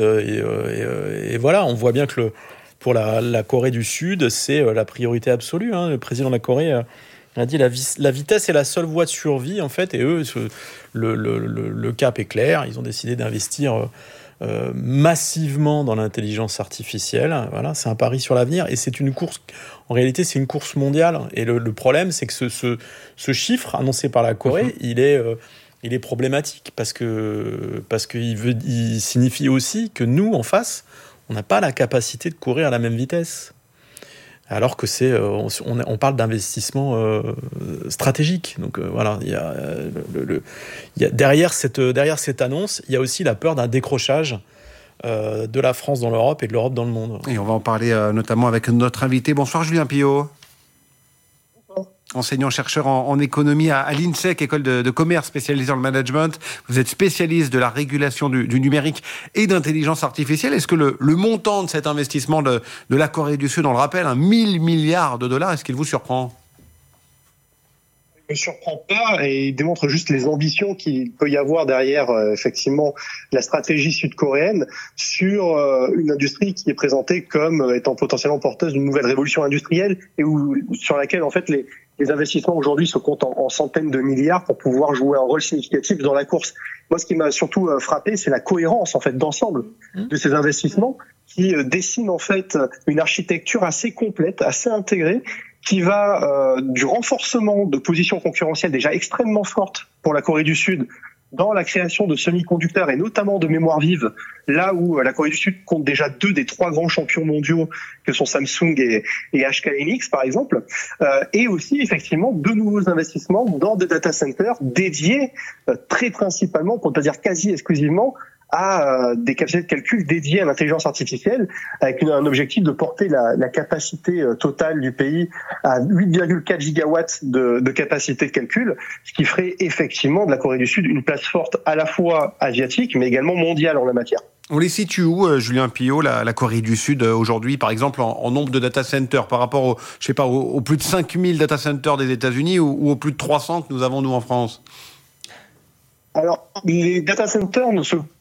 et, et voilà, on voit bien que le, pour la, la Corée du Sud, c'est la priorité absolue. Hein. Le président de la Corée a dit la, la vitesse est la seule voie de survie en fait. Et eux, ce, le, le, le, le cap est clair. Ils ont décidé d'investir Euh, massivement dans l'intelligence artificielle. Voilà, c'est un pari sur l'avenir et c'est une course. En réalité, c'est une course mondiale. Et le, le problème, c'est que ce, ce, ce chiffre annoncé par la Corée, mmh. il est, euh, il est problématique parce que parce qu'il veut, il signifie aussi que nous, en face, on n'a pas la capacité de courir à la même vitesse. Alors que c'est, on, on parle d'investissement euh, stratégique. Donc euh, voilà, il y a, le, le, il y a derrière cette derrière cette annonce, il y a aussi la peur d'un décrochage euh, de la France dans l'Europe et de l'Europe dans le monde. Et on va en parler euh, notamment avec notre invité. Bonsoir Julien Pillot. Enseignant-chercheur en, en économie à, à l'INSEC, école de, de commerce spécialisée dans le management. Vous êtes spécialiste de la régulation du, du numérique et d'intelligence artificielle. Est-ce que le, le montant de cet investissement de, de la Corée du Sud, on le rappelle, un mille milliards de dollars, est-ce qu'il vous surprend ? Ne me surprend pas et démontre juste les ambitions qu'il peut y avoir derrière euh, effectivement la stratégie sud-coréenne sur euh, une industrie qui est présentée comme euh, étant potentiellement porteuse d'une nouvelle révolution industrielle et où, sur laquelle en fait les, les investissements aujourd'hui se comptent en, en centaines de milliards pour pouvoir jouer un rôle significatif dans la course. Moi, ce qui m'a surtout euh, frappé, c'est la cohérence en fait d'ensemble mmh. de ces investissements qui euh, dessinent en fait une architecture assez complète, assez intégrée, qui va euh, du renforcement de positions concurrentielles déjà extrêmement fortes pour la Corée du Sud dans la création de semi-conducteurs et notamment de mémoire vive, là où la Corée du Sud compte déjà deux des trois grands champions mondiaux que sont Samsung et, et H K Hynix par exemple, euh, et aussi effectivement de nouveaux investissements dans des data centers dédiés euh, très principalement, pour ne pas dire quasi exclusivement, à euh, des capacités de calcul dédiées à l'intelligence artificielle, avec une, un objectif de porter la, la capacité euh, totale du pays à huit virgule quatre gigawatts de, de capacité de calcul, ce qui ferait effectivement de la Corée du Sud une place forte à la fois asiatique, mais également mondiale en la matière. On les situe où, euh, Julien Pillot, la, la Corée du Sud euh, aujourd'hui, par exemple, en, en nombre de data centers par rapport aux, je sais pas, aux, aux plus de cinq mille data centers des États-Unis ou, ou aux plus de trois cents que nous avons nous en France ? Alors, les data centers ne se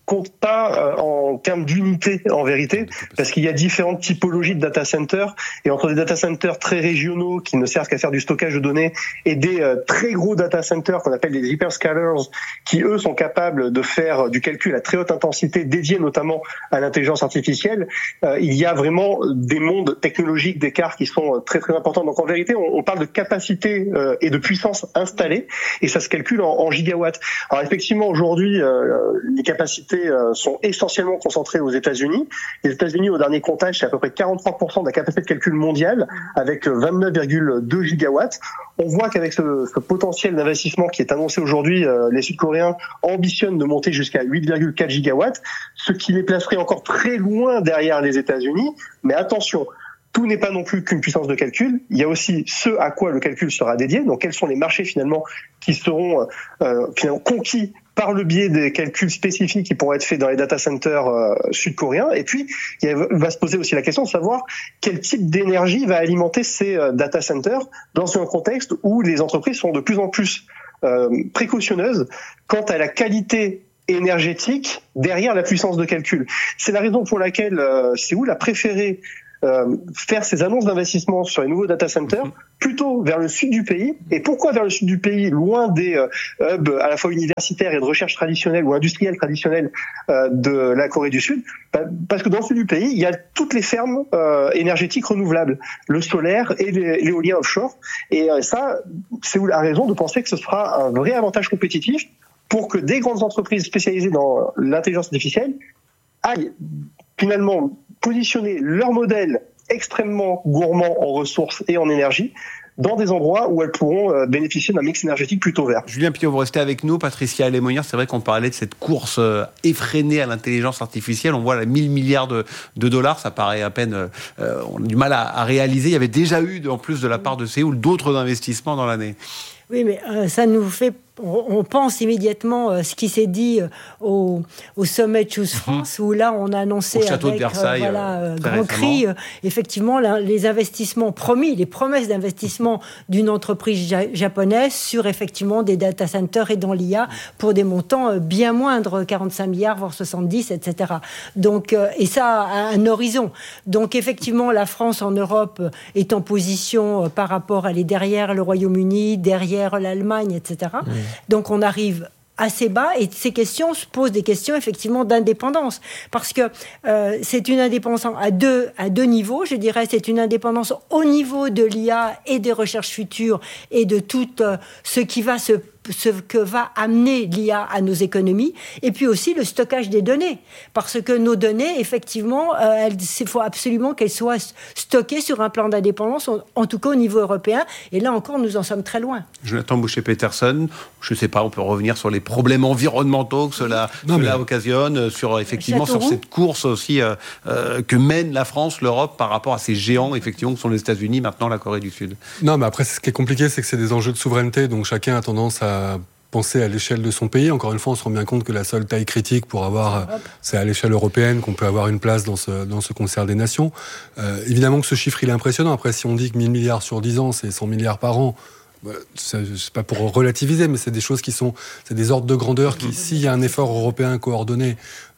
compte pas euh, en termes d'unité en vérité, parce qu'il y a différentes typologies de data centers, et entre des data centers très régionaux qui ne servent qu'à faire du stockage de données et des euh, très gros data centers qu'on appelle des hyperscalers, qui eux sont capables de faire du calcul à très haute intensité dédié notamment à l'intelligence artificielle, euh, il y a vraiment des mondes technologiques d'écart qui sont très très importants. Donc en vérité, on, on parle de capacité euh, et de puissance installée, et ça se calcule en, en gigawatts. Alors effectivement, aujourd'hui, euh, les capacités sont essentiellement concentrés aux États-Unis. Les États-Unis, au dernier comptage, c'est à peu près quarante-trois pour cent de la capacité de calcul mondiale, avec vingt-neuf virgule deux gigawatts. On voit qu'avec ce, ce potentiel d'investissement qui est annoncé aujourd'hui, euh, les Sud-Coréens ambitionnent de monter jusqu'à huit virgule quatre gigawatts, ce qui les placerait encore très loin derrière les États-Unis. Mais attention, tout n'est pas non plus qu'une puissance de calcul. Il y a aussi ce à quoi le calcul sera dédié. Donc, quels sont les marchés finalement qui seront euh, finalement conquis par le biais des calculs spécifiques qui pourront être faits dans les data centers euh, sud-coréens. Et puis, il va se poser aussi la question de savoir quel type d'énergie va alimenter ces euh, data centers dans un contexte où les entreprises sont de plus en plus euh, précautionneuses quant à la qualité énergétique derrière la puissance de calcul. C'est la raison pour laquelle euh, Séoul a préféré Euh, faire ces annonces d'investissement sur les nouveaux data centers plutôt vers le sud du pays. Et pourquoi vers le sud du pays, loin des euh, hubs à la fois universitaires et de recherche traditionnels ou industriels traditionnels euh, de la Corée du Sud? Bah, parce que dans le sud du pays, il y a toutes les fermes euh, énergétiques renouvelables, le solaire et les, l'éolien offshore. Et euh, ça, Séoul a raison de penser que ce sera un vrai avantage compétitif pour que des grandes entreprises spécialisées dans l'intelligence artificielle aillent finalement positionner leur modèle extrêmement gourmand en ressources et en énergie dans des endroits où elles pourront bénéficier d'un mix énergétique plutôt vert. Julien Piot, vous restez avec nous. Patricia Lémonière, c'est vrai qu'on parlait de cette course effrénée à l'intelligence artificielle. On voit là mille milliards de, de dollars, ça paraît à peine... Euh, on a du mal à, à réaliser. Il y avait déjà eu, en plus de la part de Séoul, d'autres investissements dans l'année. Oui, mais euh, ça nous fait... On pense immédiatement euh, ce qui s'est dit euh, au, au sommet Choose France, mmh. où là on a annoncé au château avec de Versailles, euh, voilà, euh, grand cri, euh, effectivement la, les investissements promis, les promesses d'investissement d'une entreprise ja- japonaise sur effectivement des data centers et dans l'I A pour des montants euh, bien moindres, quarante-cinq milliards voire soixante-dix, et cetera. Donc euh, et ça à un horizon. Donc effectivement la France en Europe est en position euh, par rapport à aller derrière le Royaume-Uni, derrière l'Allemagne, et cetera. Mmh. Donc on arrive assez bas et ces questions se posent des questions effectivement d'indépendance parce que euh, c'est une indépendance à deux, à deux niveaux, je dirais. C'est une indépendance au niveau de l'I A et des recherches futures et de tout euh, ce qui va se ce que va amener l'I A à nos économies, et puis aussi le stockage des données, parce que nos données, effectivement, euh, il faut absolument qu'elles soient stockées sur un plan d'indépendance, en, en tout cas au niveau européen, et là encore, nous en sommes très loin. Jonathan Boucher-Peterson, je ne sais pas, on peut revenir sur les problèmes environnementaux que cela, non, cela mais... occasionne, sur effectivement sur cette course aussi euh, euh, que mène la France, l'Europe, par rapport à ces géants, effectivement, que sont les États-Unis, maintenant la Corée du Sud. Non, mais après, ce qui est compliqué, c'est que c'est des enjeux de souveraineté, donc chacun a tendance à penser à l'échelle de son pays. Encore une fois, on se rend bien compte que la seule taille critique pour avoir, c'est à l'échelle européenne qu'on peut avoir une place dans ce, dans ce concert des nations. Euh, évidemment que ce chiffre, il est impressionnant. Après, si on dit que mille milliards sur dix ans, c'est cent milliards par an, c'est pas pour relativiser, mais c'est des choses qui sont, c'est des ordres de grandeur qui, s'il y a un effort européen coordonné,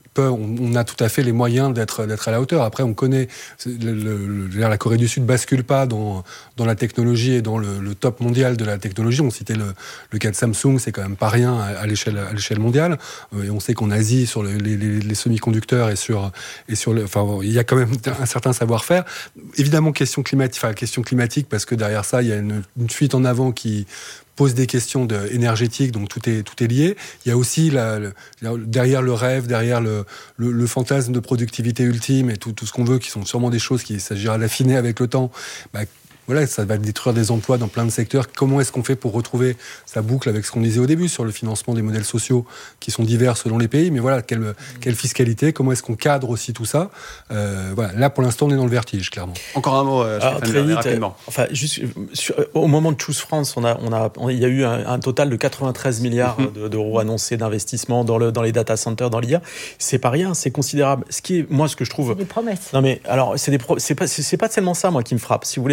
on a tout à fait les moyens d'être, d'être à la hauteur. Après, on connaît... Le, le, le, la Corée du Sud bascule pas dans, dans la technologie et dans le, le top mondial de la technologie. On citait le, le cas de Samsung, c'est quand même pas rien à, à, l'échelle, à l'échelle mondiale. Et on sait qu'en Asie, sur le, les, les, les semi-conducteurs et sur... Et sur le, enfin, il y a quand même un certain savoir-faire. Évidemment, question climatique, enfin, question climatique, parce que derrière ça, il y a une, une fuite en avant qui... pose des questions de, énergétiques, donc tout est, tout est lié. Il y a aussi, la, le, derrière le rêve, derrière le, le, le fantasme de productivité ultime et tout, tout ce qu'on veut, qui sont sûrement des choses qu'il s'agira d'affiner avec le temps, bah, voilà, ça va détruire des emplois dans plein de secteurs. Comment est-ce qu'on fait pour retrouver sa boucle avec ce qu'on disait au début sur le financement des modèles sociaux qui sont divers selon les pays, mais voilà, quelle, quelle fiscalité, comment est-ce qu'on cadre aussi tout ça euh, voilà, là, pour l'instant, on est dans le vertige, clairement. Encore un mot, euh, Alors, très vite, rapidement. Euh, enfin, juste, sur, au moment de Choose France, on a, on a, on, il y a eu un, un total de quatre-vingt-treize milliards mm-hmm. d'euros annoncés d'investissement dans, le, dans les data centers, dans l'I A. C'est pas rien, c'est considérable. Ce qui est, moi, ce que je trouve... C'est des promesses. Non, mais alors, c'est, des pro, c'est, pas, c'est, c'est pas tellement ça, moi, qui me frappe. Si vous voulez, c'est que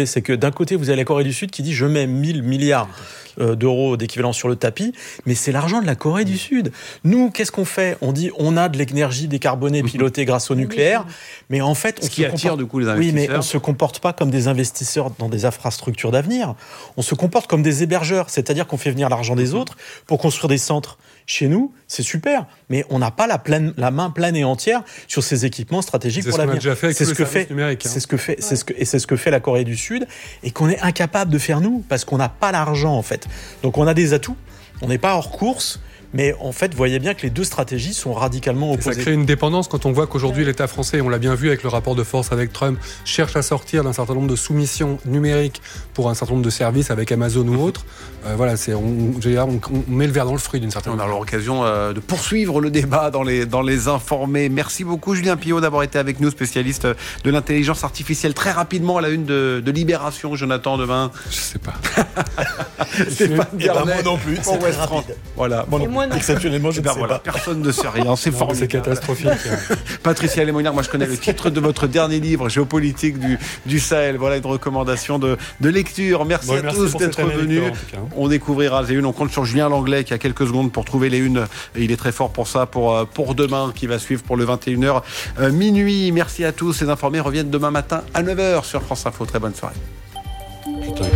d'un côté, vous avez la Corée du Sud qui dit je mets mille milliards d'euros d'équivalent sur le tapis, mais c'est l'argent de la Corée du Sud. Nous, qu'est-ce qu'on fait ? On dit on a de l'énergie décarbonée pilotée grâce au nucléaire, mais en fait, on ce qui attire comporte... du coup les investisseurs. Oui, mais on se comporte pas comme des investisseurs dans des infrastructures d'avenir. On se comporte comme des hébergeurs, c'est-à-dire qu'on fait venir l'argent des autres pour construire des centres. Chez nous, c'est super, mais on n'a pas la, pleine, la main pleine et entière sur ces équipements stratégiques pour l'avenir. C'est ce que fait, c'est ce que fait, c'est ce que, et c'est ce que fait la Corée du Sud, et qu'on est incapable de faire nous, parce qu'on n'a pas l'argent en fait. Donc on a des atouts, on n'est pas hors course. Mais en fait, vous voyez bien que les deux stratégies sont radicalement opposées. Et ça crée une dépendance quand on voit qu'aujourd'hui, l'État français, on l'a bien vu avec le rapport de force avec Trump, cherche à sortir d'un certain nombre de soumissions numériques pour un certain nombre de services avec Amazon ou autres. Euh, voilà, c'est, on, on, on met le verre dans le fruit d'une certaine manière. On a l'occasion euh, de poursuivre le débat dans les, dans les informés. Merci beaucoup, Julien Pillaud, d'avoir été avec nous, spécialiste de l'intelligence artificielle. Très rapidement, à la une de, de Libération, Jonathan, demain. Je sais pas. C'est pas eh ben moi non plus, c'est très rapide. Voilà. Bon, non. Exceptionnellement, je ne sais voilà, pas. Personne ne sait rien, c'est formidable. C'est catastrophique. Patricia Lémonière, moi je connais le titre de votre dernier livre, Géopolitique du, du Sahel. Voilà une recommandation de, de lecture. Merci bon, à merci tous d'être venus. On découvrira les unes. On compte sur Julien Langlais qui a quelques secondes pour trouver les unes. Et il est très fort pour ça, pour, pour demain, qui va suivre pour le vingt et une heures euh, minuit. Merci à tous. Les informés reviennent demain matin à neuf heures sur France Info. Très bonne soirée. Putain,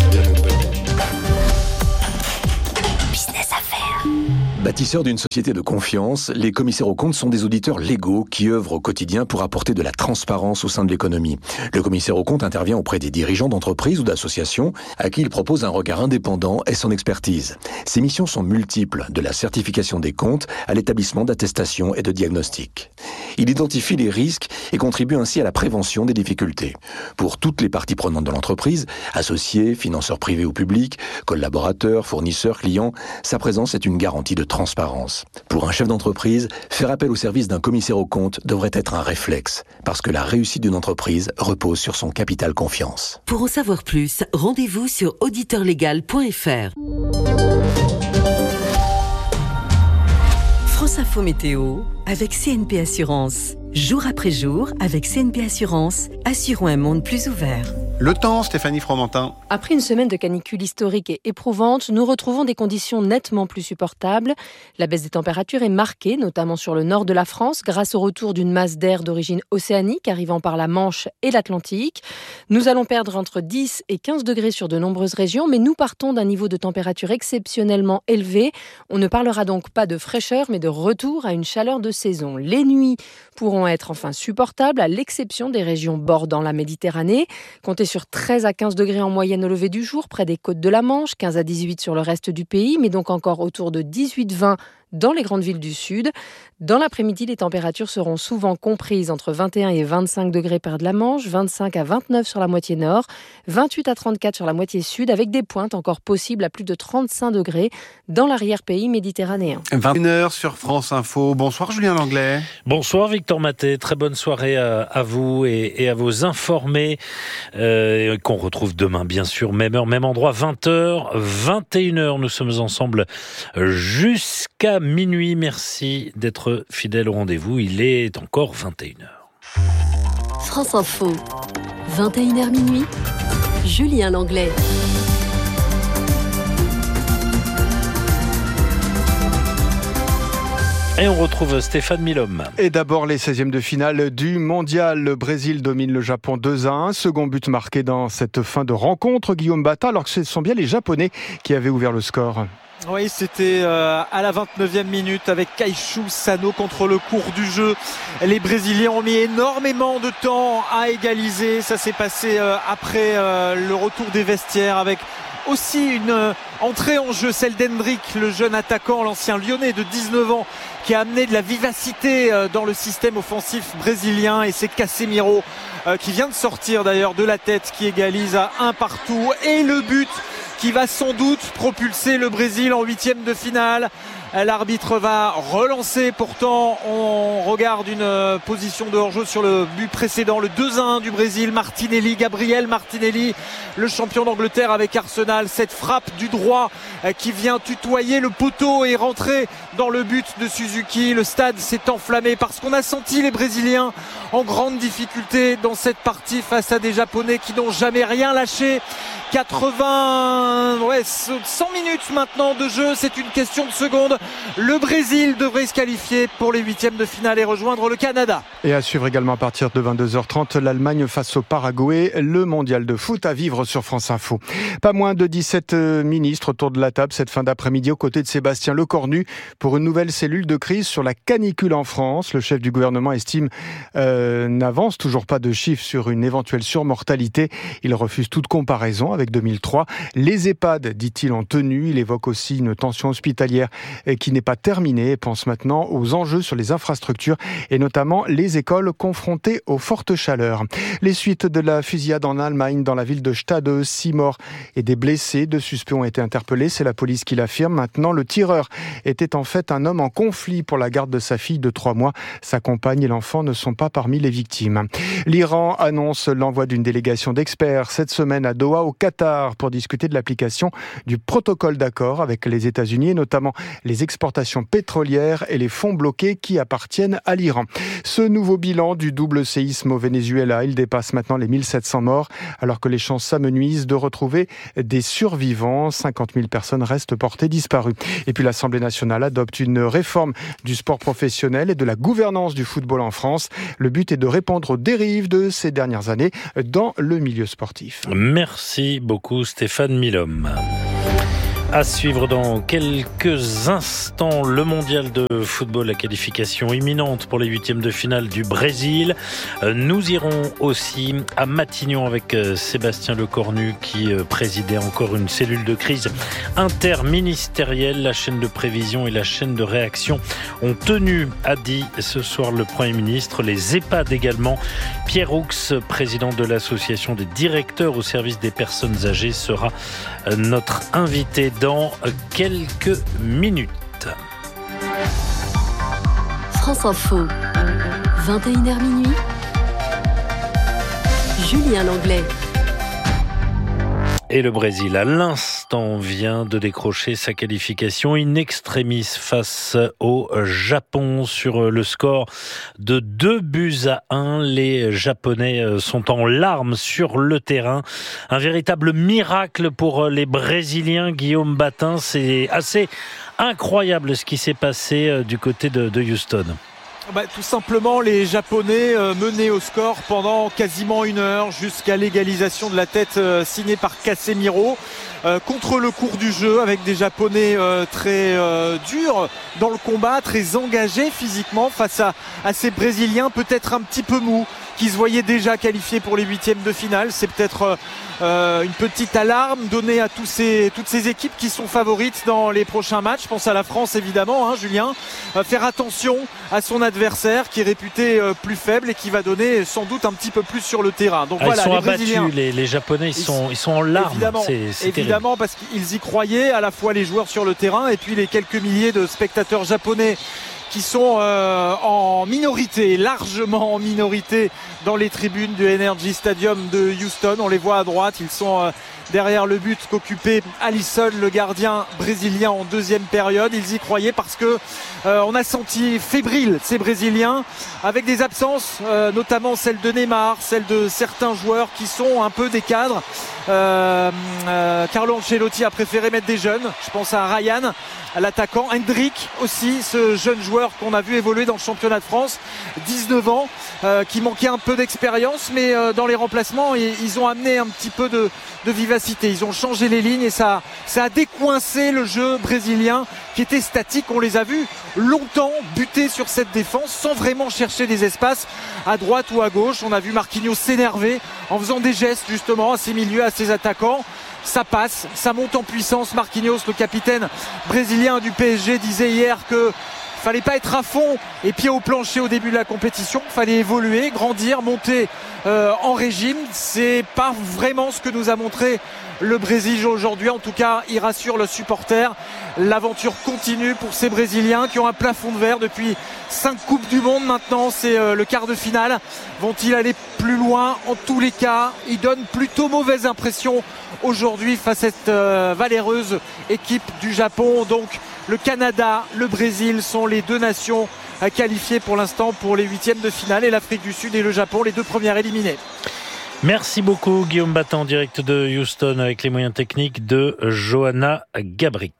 Bâtisseurs d'une société de confiance, les commissaires aux comptes sont des auditeurs légaux qui œuvrent au quotidien pour apporter de la transparence au sein de l'économie. Le commissaire aux comptes intervient auprès des dirigeants d'entreprises ou d'associations à qui il propose un regard indépendant et son expertise. Ses missions sont multiples, de la certification des comptes à l'établissement d'attestations et de diagnostics. Il identifie les risques et contribue ainsi à la prévention des difficultés. Pour toutes les parties prenantes de l'entreprise, associés, financeurs privés ou publics, collaborateurs, fournisseurs, clients, sa présence est une garantie de transparence. Pour un chef d'entreprise, faire appel au service d'un commissaire aux comptes devrait être un réflexe, parce que la réussite d'une entreprise repose sur son capital confiance. Pour en savoir plus, rendez-vous sur auditeur légal point f r. France Info Météo avec C N P Assurance. Jour après jour, avec C N P Assurance, assurons un monde plus ouvert. Le temps, Stéphanie Fromentin. Après une semaine de canicule historique et éprouvante, nous retrouvons des conditions nettement plus supportables. La baisse des températures est marquée, notamment sur le nord de la France, grâce au retour d'une masse d'air d'origine océanique arrivant par la Manche et l'Atlantique. Nous allons perdre entre dix et quinze degrés sur de nombreuses régions, mais nous partons d'un niveau de température exceptionnellement élevé. On ne parlera donc pas de fraîcheur, mais de retour à une chaleur de saison. Les nuits pourront être enfin supportables, à l'exception des régions bordant la Méditerranée. Comptez sur treize à quinze degrés en moyenne au lever du jour, près des côtes de la Manche, quinze à dix-huit sur le reste du pays, mais donc encore autour de dix-huit à vingt dans les grandes villes du sud. Dans l'après-midi, les températures seront souvent comprises entre vingt et un et vingt-cinq degrés près de la Manche, vingt-cinq à vingt-neuf sur la moitié nord, vingt-huit à trente-quatre sur la moitié sud, avec des pointes encore possibles à plus de trente-cinq degrés dans l'arrière-pays méditerranéen. vingt et une heures sur France Info. Bonsoir Julien Langlais. Bonsoir Victor Maté. Très bonne soirée à, à vous et, et à vos informés euh, qu'on retrouve demain, bien sûr, même heure, même endroit, vingt heures, vingt et une heures. Nous sommes ensemble jusqu'à minuit. Merci d'être fidèle au rendez-vous. Il est encore vingt et une heures. France Info, vingt et une heures minuit, Julien Langlais. Et on retrouve Stéphane Milhomme. Et d'abord les seizièmes de finale du mondial. Le Brésil domine le Japon deux à un. Second but marqué dans cette fin de rencontre, Guillaume Bata, alors que ce sont bien les Japonais qui avaient ouvert le score. Oui, c'était euh, à la vingt-neuvième minute avec Kaishu Sano contre le cours du jeu. Les Brésiliens ont mis énormément de temps à égaliser. Ça s'est passé euh, après euh, le retour des vestiaires avec aussi une euh, entrée en jeu, celle d'Hendrick, le jeune attaquant, l'ancien Lyonnais de dix-neuf ans, qui a amené de la vivacité euh, dans le système offensif brésilien. Et c'est Casemiro euh, qui vient de sortir d'ailleurs de la tête, qui égalise à un partout. Et le but qui va sans doute propulser le Brésil en huitième de finale L'arbitre va relancer. Pourtant, on regarde une position de hors-jeu sur le but précédent, le deux à un du Brésil. Martinelli, Gabriel Martinelli, le champion d'Angleterre avec Arsenal. Cette frappe du droit qui vient tutoyer le poteau et rentrer dans le but de Suzuki. Le stade s'est enflammé parce qu'on a senti les Brésiliens en grande difficulté dans cette partie face à des Japonais qui n'ont jamais rien lâché. quatre-vingts, ouais, cent minutes maintenant de jeu, c'est une question de secondes. Le Brésil devrait se qualifier pour les huitièmes de finale et rejoindre le Canada. Et à suivre également à partir de vingt-deux heures trente, l'Allemagne face au Paraguay, le mondial de foot à vivre sur France Info. Pas moins de dix-sept ministres autour de la table cette fin d'après-midi aux côtés de Sébastien Lecornu pour une nouvelle cellule de crise sur la canicule en France. Le chef du gouvernement estime euh, n'avance toujours pas de chiffres sur une éventuelle surmortalité. Il refuse toute comparaison avec deux mille trois. Les EHPAD, dit-il, en tenue. Il évoque aussi une tension hospitalière qui n'est pas terminée et pense maintenant aux enjeux sur les infrastructures et notamment les écoles confrontées aux fortes chaleurs. Les suites de la fusillade en Allemagne dans la ville de Stade, six morts et des blessés. Deux suspects ont été interpellés, c'est la police qui l'affirme. Maintenant, le tireur était en fait un homme en conflit pour la garde de sa fille de trois mois. Sa compagne et l'enfant ne sont pas parmi les victimes. L'Iran annonce l'envoi d'une délégation d'experts cette semaine à Doha, au Qatar, pour discuter de l'application du protocole d'accord avec les États-Unis et notamment les exportations pétrolières et les fonds bloqués qui appartiennent à l'Iran. Ce nouveau bilan du double séisme au Venezuela, il dépasse maintenant les mille sept cents morts, alors que les chances s'amenuisent de retrouver des survivants. cinquante mille personnes restent portées disparues. Et puis l'Assemblée nationale adopte une réforme du sport professionnel et de la gouvernance du football en France. Le but est de répondre aux dérives de ces dernières années dans le milieu sportif. Merci beaucoup Stéphane Milhomme. À suivre dans quelques instants le mondial de football, la qualification imminente pour les huitièmes de finale du Brésil. Nous irons aussi à Matignon avec Sébastien Lecornu qui présidait encore une cellule de crise interministérielle. La chaîne de prévision et la chaîne de réaction ont tenu, a dit ce soir le Premier ministre. Les EHPAD également. Pierre Roux, président de l'association des directeurs au service des personnes âgées, sera notre invité dans quelques minutes. France Info, vingt et une heures minuit. Julien Langlais. Et le Brésil, à l'instant, vient de décrocher sa qualification in extremis face au Japon sur le score de deux buts à un. Les Japonais sont en larmes sur le terrain. Un véritable miracle pour les Brésiliens. Guillaume Batin, c'est assez incroyable ce qui s'est passé du côté de, de Houston. Bah, tout simplement, les Japonais euh, menaient au score pendant quasiment une heure jusqu'à l'égalisation de la tête euh, signée par Casemiro. Euh, contre le cours du jeu, avec des Japonais euh, très euh, durs dans le combat, très engagés physiquement face à, à ces Brésiliens peut-être un petit peu mous, qui se voyaient déjà qualifiés pour les huitièmes de finale. C'est peut-être euh, une petite alarme donnée à tous ces, toutes ces équipes qui sont favorites dans les prochains matchs. Je pense à la France évidemment, hein, Julien. Euh, faire attention à son adversaire qui est réputé euh, plus faible et qui va donner sans doute un petit peu plus sur le terrain. Donc ah, voilà, ils sont les abattus, Brésiliens, les, les Japonais, ils, ils sont, ils sont en larmes. Évidemment, c'est, c'est évidemment parce qu'ils y croyaient, à la fois les joueurs sur le terrain et puis les quelques milliers de spectateurs japonais qui sont euh, en minorité, largement en minorité dans les tribunes du Energy Stadium de Houston. On les voit à droite, ils sont euh, derrière le but qu'occupait Alisson, le gardien brésilien en deuxième période. Ils y croyaient parce que euh, on a senti fébrile ces Brésiliens avec des absences, euh, notamment celle de Neymar, celle de certains joueurs qui sont un peu des cadres. Euh, euh, Carlo Ancelotti a préféré mettre des jeunes. Je pense à Ryan, à l'attaquant, Hendrick aussi, ce jeune joueur qu'on a vu évoluer dans le championnat de France, dix-neuf ans, euh, qui manquait un peu d'expérience, mais euh, dans les remplacements, ils, ils ont amené un petit peu de, de vivacité. Ils ont changé les lignes et ça, ça a décoincé le jeu brésilien qui était statique. On les a vus longtemps buter sur cette défense sans vraiment chercher des espaces à droite ou à gauche. On a vu Marquinhos s'énerver en faisant des gestes justement à ses milieux, à ses attaquants. Ça passe, ça monte en puissance. Marquinhos, le capitaine brésilien du P S G, disait hier que Il fallait pas être à fond et pied au plancher au début de la compétition. Il fallait évoluer, grandir, monter euh, en régime. C'est pas vraiment ce que nous a montré le Brésil aujourd'hui. En tout cas, il rassure le supporter. L'aventure continue pour ces Brésiliens qui ont un plafond de verre depuis cinq Coupes du Monde. Maintenant, c'est euh, le quart de finale. Vont-ils aller plus loin? En tous les cas, ils donnent plutôt mauvaise impression aujourd'hui face à cette euh, valéreuse équipe du Japon. Donc, le Canada, le Brésil sont les deux nations à qualifier pour l'instant pour les huitièmes de finale, et l'Afrique du Sud et le Japon, les deux premières éliminées. Merci beaucoup Guillaume Battan, direct de Houston, avec les moyens techniques de Johanna Gabrick.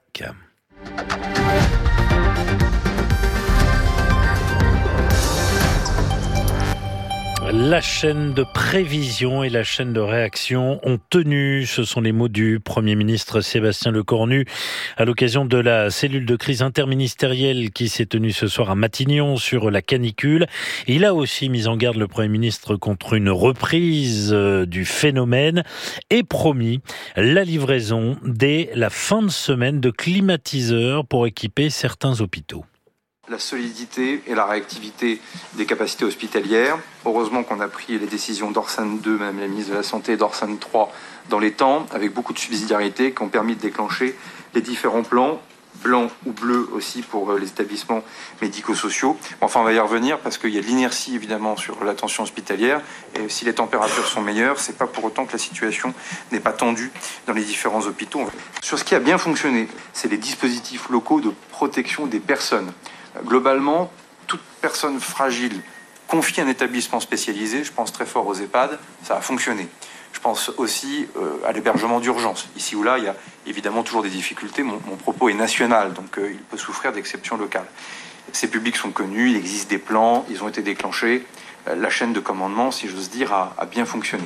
La chaîne de prévision et la chaîne de réaction ont tenu. Ce sont les mots du Premier ministre Sébastien Lecornu à l'occasion de la cellule de crise interministérielle qui s'est tenue ce soir à Matignon sur la canicule. Il a aussi mis en garde le Premier ministre contre une reprise du phénomène et promis la livraison dès la fin de semaine de climatiseurs pour équiper certains hôpitaux. La solidité et la réactivité des capacités hospitalières. Heureusement qu'on a pris les décisions d'Orsan deux, Madame la ministre de la Santé, et d'Orsan trois dans les temps, avec beaucoup de subsidiarité, qui ont permis de déclencher les différents plans, blancs ou bleus aussi pour les établissements médico-sociaux. Enfin, on va y revenir parce qu'il y a de l'inertie évidemment sur l'attention hospitalière, et si les températures sont meilleures, c'est pas pour autant que la situation n'est pas tendue dans les différents hôpitaux. Sur ce qui a bien fonctionné, c'est les dispositifs locaux de protection des personnes. Globalement, toute personne fragile confiée à un établissement spécialisé, je pense très fort aux EHPAD, ça a fonctionné. Je pense aussi euh, à l'hébergement d'urgence. Ici ou là, il y a évidemment toujours des difficultés. Mon, mon propos est national, donc euh, il peut souffrir d'exceptions locales. Ces publics sont connus, il existe des plans, ils ont été déclenchés. Euh, la chaîne de commandement, si j'ose dire, a, a bien fonctionné.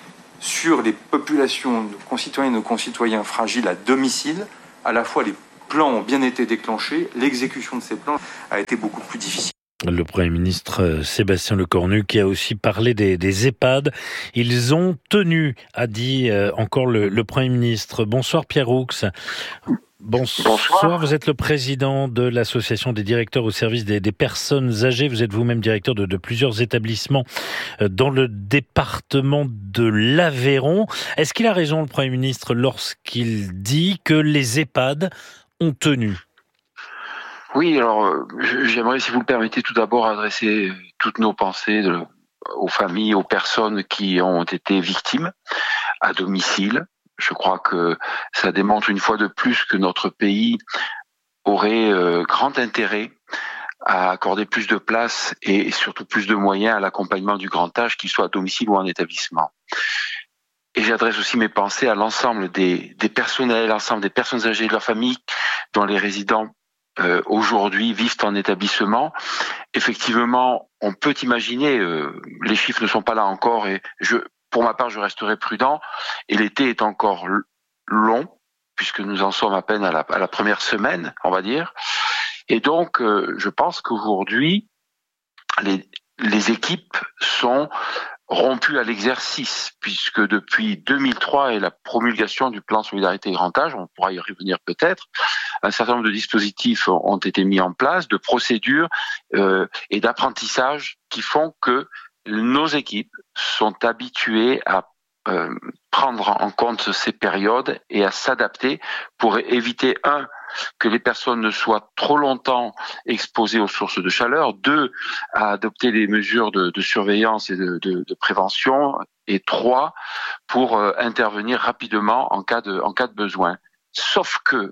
Sur les populations, nos concitoyens et nos concitoyens fragiles à domicile, à la fois les plans ont bien été déclenchés, l'exécution de ces plans a été beaucoup plus difficile. Le Premier ministre Sébastien Lecornu qui a aussi parlé des, des EHPAD. Ils ont tenu, a dit euh, encore le, le Premier ministre. Bonsoir Pierre Roux. Bonsoir. Bonsoir. Vous êtes le président de l'association des directeurs au service des, des personnes âgées. Vous êtes vous-même directeur de, de plusieurs établissements dans le département de l'Aveyron. Est-ce qu'il a raison, le Premier ministre, lorsqu'il dit que les EHPAD ont tenu? Oui, alors j'aimerais, si vous le permettez, tout d'abord adresser toutes nos pensées de, aux familles, aux personnes qui ont été victimes à domicile. Je crois que ça démontre une fois de plus que notre pays aurait euh, grand intérêt à accorder plus de place et surtout plus de moyens à l'accompagnement du grand âge, qu'il soit à domicile ou en établissement. Et j'adresse aussi mes pensées à l'ensemble des, des personnels, l'ensemble des personnes âgées de leur famille, dont les résidents euh, aujourd'hui vivent en établissement. Effectivement, on peut imaginer, euh, les chiffres ne sont pas là encore, et je, pour ma part, je resterai prudent. Et l'été est encore long, puisque nous en sommes à peine à la, à la première semaine, on va dire. Et donc, euh, je pense qu'aujourd'hui, les, les équipes sont rompues à l'exercice, puisque depuis deux mille trois et la promulgation du plan Solidarité Grand Âge, on pourra y revenir peut-être, un certain nombre de dispositifs ont été mis en place, de procédures euh, et d'apprentissage qui font que nos équipes sont habituées à euh, prendre en compte ces périodes et à s'adapter pour éviter, un, que les personnes ne soient trop longtemps exposées aux sources de chaleur, deux, à adopter des mesures de, de surveillance et de, de, de prévention, et trois, pour euh, intervenir rapidement en cas de, en cas de besoin. Sauf que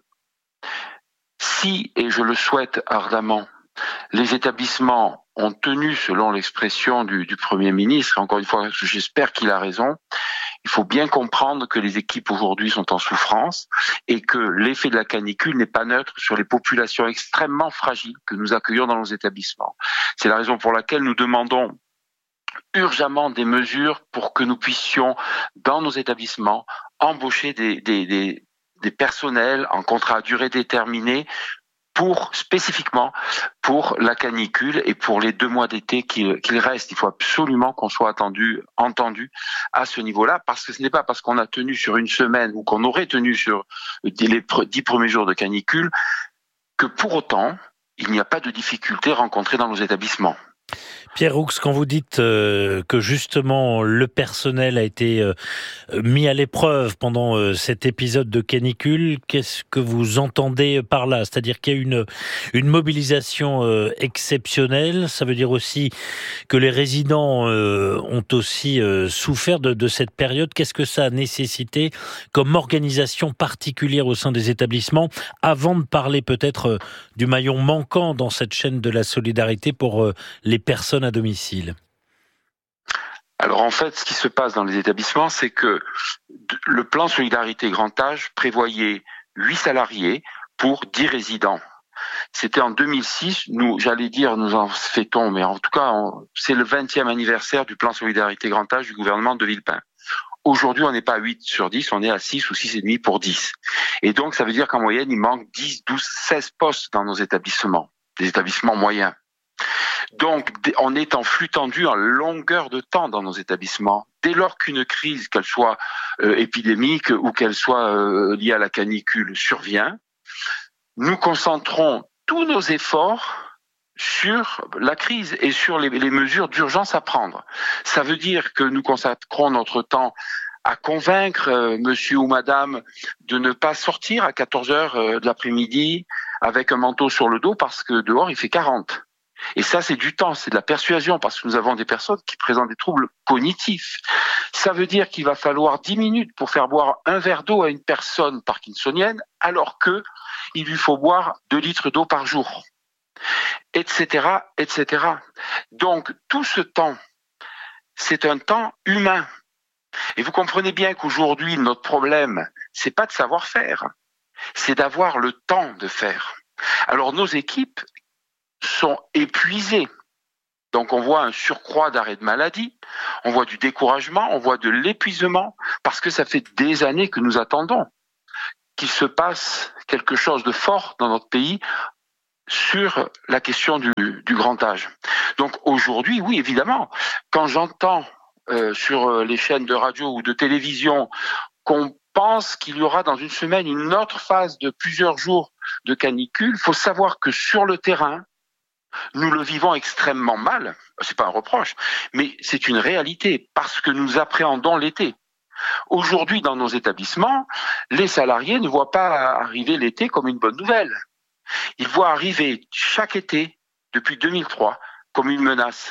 si, et je le souhaite ardemment, les établissements ont tenu, selon l'expression du, du Premier ministre, encore une fois, j'espère qu'il a raison, il faut bien comprendre que les équipes aujourd'hui sont en souffrance et que l'effet de la canicule n'est pas neutre sur les populations extrêmement fragiles que nous accueillons dans nos établissements. C'est la raison pour laquelle nous demandons urgemment des mesures pour que nous puissions, dans nos établissements, embaucher des, des, des, des personnels en contrat à durée déterminée pour, spécifiquement, pour la canicule et pour les deux mois d'été qu'il, qu'il reste. Il faut absolument qu'on soit attendu, entendu à ce niveau-là, parce que ce n'est pas parce qu'on a tenu sur une semaine ou qu'on aurait tenu sur les dix premiers jours de canicule que pour autant, il n'y a pas de difficultés rencontrées dans nos établissements. Pierre Roux, quand vous dites euh, que justement le personnel a été euh, mis à l'épreuve pendant euh, cet épisode de canicule, qu'est-ce que vous entendez par là? C'est-à-dire qu'il y a une, une mobilisation euh, exceptionnelle. Ça veut dire aussi que les résidents euh, ont aussi euh, souffert de, de cette période. Qu'est-ce que ça a nécessité comme organisation particulière au sein des établissements, avant de parler peut-être euh, du maillon manquant dans cette chaîne de la solidarité pour euh, les personnes à domicile? Alors en fait, ce qui se passe dans les établissements, c'est que le plan Solidarité Grand Âge prévoyait huit salariés pour dix résidents. C'était en deux mille six, nous, j'allais dire, nous en fêtons, mais en tout cas, on, c'est le vingtième anniversaire du plan Solidarité Grand Âge du gouvernement de Villepin. Aujourd'hui, on n'est pas à huit sur dix, on est à six ou six virgule cinq pour dix. Et donc, ça veut dire qu'en moyenne, il manque dix, douze, seize postes dans nos établissements, des établissements moyens. Donc, on est en flux tendu en longueur de temps dans nos établissements. Dès lors qu'une crise, qu'elle soit euh, épidémique ou qu'elle soit euh, liée à la canicule, survient, nous concentrons tous nos efforts sur la crise et sur les, les mesures d'urgence à prendre. Ça veut dire que nous consacrons notre temps à convaincre euh, monsieur ou madame de ne pas sortir à quatorze heures euh, de l'après-midi avec un manteau sur le dos parce que dehors il fait quarante. Et ça, c'est du temps, c'est de la persuasion, parce que nous avons des personnes qui présentent des troubles cognitifs. Ça veut dire qu'il va falloir dix minutes pour faire boire un verre d'eau à une personne parkinsonienne, alors que il lui faut boire deux litres d'eau par jour, et cetera, et cetera. Donc, tout ce temps, c'est un temps humain. Et vous comprenez bien qu'aujourd'hui, notre problème, c'est pas de savoir faire, c'est d'avoir le temps de faire. Alors, nos équipes sont épuisés. Donc on voit un surcroît d'arrêt de maladie, on voit du découragement, on voit de l'épuisement, parce que ça fait des années que nous attendons qu'il se passe quelque chose de fort dans notre pays sur la question du, du grand âge. Donc aujourd'hui, oui, évidemment, quand j'entends euh, sur les chaînes de radio ou de télévision qu'on pense qu'il y aura dans une semaine une autre phase de plusieurs jours de canicule, il faut savoir que sur le terrain, nous le vivons extrêmement mal, c'est pas un reproche, mais c'est une réalité parce que nous appréhendons l'été. Aujourd'hui, dans nos établissements, les salariés ne voient pas arriver l'été comme une bonne nouvelle. Ils voient arriver chaque été, depuis deux mille trois, comme une menace.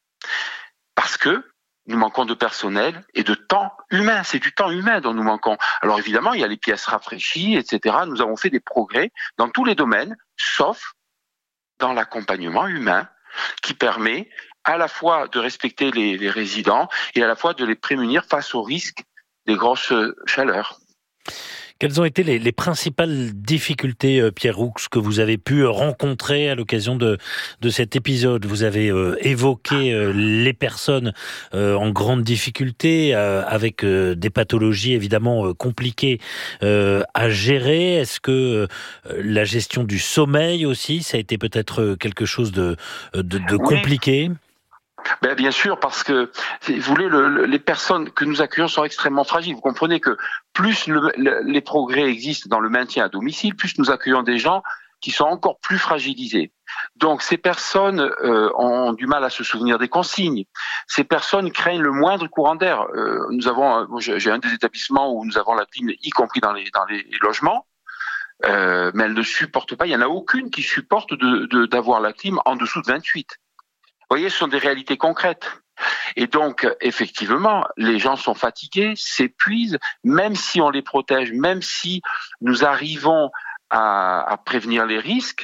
Parce que nous manquons de personnel et de temps humain. C'est du temps humain dont nous manquons. Alors évidemment, il y a les pièces rafraîchies, et cetera. Nous avons fait des progrès dans tous les domaines, sauf dans l'accompagnement humain qui permet à la fois de respecter les, les résidents et à la fois de les prémunir face au risque des grosses chaleurs. Quelles ont été les, les principales difficultés, Pierre Roux, que vous avez pu rencontrer à l'occasion de, de cet épisode? Vous avez euh, évoqué euh, les personnes euh, en grande difficulté, euh, avec euh, des pathologies évidemment euh, compliquées euh, à gérer. Est-ce que euh, la gestion du sommeil aussi, ça a été peut-être quelque chose de, de, de compliqué? Oui. Ben bien sûr, parce que vous voulez, le, le, les personnes que nous accueillons sont extrêmement fragiles. Vous comprenez que plus le, le, les progrès existent dans le maintien à domicile, plus nous accueillons des gens qui sont encore plus fragilisés. Donc ces personnes euh, ont du mal à se souvenir des consignes. Ces personnes craignent le moindre courant d'air. Euh, nous avons, j'ai un des établissements où nous avons la clim, y compris dans les, dans les logements. Euh, mais elle ne supporte pas. Il n'y en a aucune qui supporte de, de, d'avoir la clim en dessous de vingt-huit. Vous voyez, ce sont des réalités concrètes. Et donc, effectivement, les gens sont fatigués, s'épuisent, même si on les protège, même si nous arrivons à, à prévenir les risques,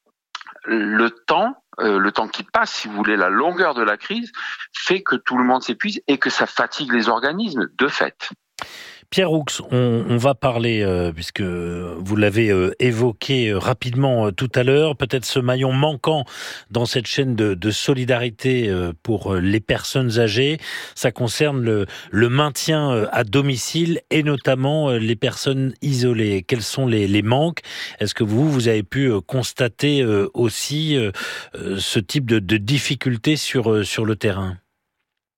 le temps, euh, le temps qui passe, si vous voulez, la longueur de la crise, fait que tout le monde s'épuise et que ça fatigue les organismes, de fait. Pierre Roux, on, on va parler, euh, puisque vous l'avez euh, évoqué euh, rapidement euh, tout à l'heure, peut-être ce maillon manquant dans cette chaîne de, de solidarité euh, pour les personnes âgées. Ça concerne le, le maintien euh, à domicile et notamment euh, les personnes isolées. Quels sont les, les manques? Est-ce que vous, vous avez pu euh, constater euh, aussi euh, euh, ce type de, de difficultés sur, euh, sur le terrain?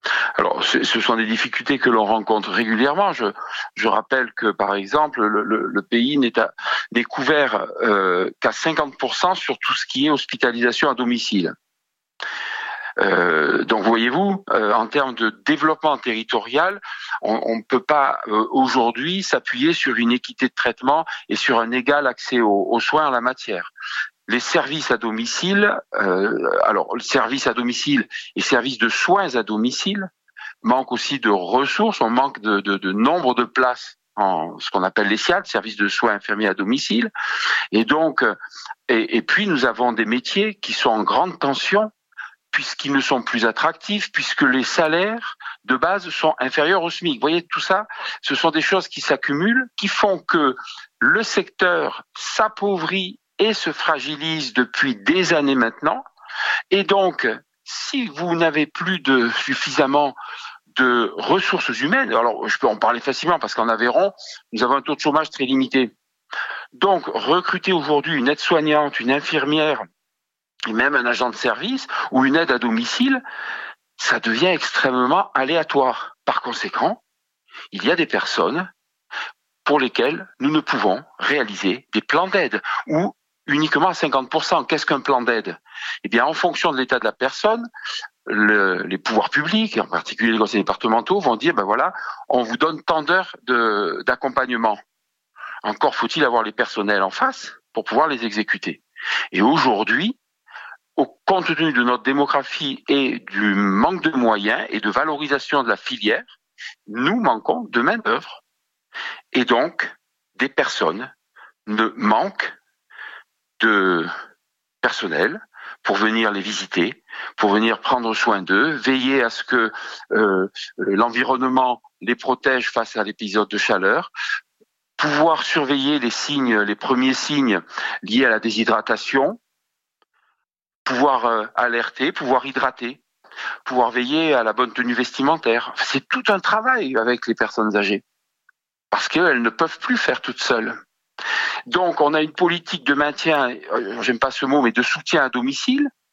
Alors, ce sont des difficultés que l'on rencontre régulièrement. Je, je rappelle que, par exemple, le, le, le pays n'est, à, n'est couvert euh, qu'à cinquante pour cent sur tout ce qui est hospitalisation à domicile. Euh, donc, voyez-vous, euh, en termes de développement territorial, on ne peut pas euh, aujourd'hui s'appuyer sur une équité de traitement et sur un égal accès aux, aux soins en la matière. Les services à domicile, euh, alors le service à domicile et services de soins à domicile manquent aussi de ressources, on manque de, de, de nombre de places en ce qu'on appelle les S I A D, services de soins infirmiers à domicile, et donc et, et puis nous avons des métiers qui sont en grande tension puisqu'ils ne sont plus attractifs, puisque les salaires de base sont inférieurs au SMIC. Vous voyez, tout ça, ce sont des choses qui s'accumulent, qui font que le secteur s'appauvrit et se fragilise depuis des années maintenant. Et donc, si vous n'avez plus de suffisamment de ressources humaines, alors je peux en parler facilement parce qu'en Aveyron, nous avons un taux de chômage très limité. Donc, recruter aujourd'hui une aide-soignante, une infirmière, et même un agent de service ou une aide à domicile, ça devient extrêmement aléatoire. Par conséquent, il y a des personnes pour lesquelles nous ne pouvons réaliser des plans d'aide ou uniquement à cinquante pour cent. Qu'est-ce qu'un plan d'aide ? Eh bien, en fonction de l'état de la personne, le, les pouvoirs publics, et en particulier les conseils départementaux, vont dire, ben voilà, on vous donne tant d'heures de, d'accompagnement. Encore faut-il avoir les personnels en face pour pouvoir les exécuter. Et aujourd'hui, au compte tenu de notre démographie et du manque de moyens et de valorisation de la filière, nous manquons de main-d'œuvre. Et donc, des personnes ne manquent de personnel pour venir les visiter, pour venir prendre soin d'eux, veiller à ce que euh, l'environnement les protège face à l'épisode de chaleur, pouvoir surveiller les signes, les premiers signes liés à la déshydratation, pouvoir euh, alerter, pouvoir hydrater, pouvoir veiller à la bonne tenue vestimentaire. C'est tout un travail avec les personnes âgées, parce qu'elles ne peuvent plus faire toutes seules. Donc, on a une politique de maintien, j'aime pas ce mot, mais de soutien à domicile,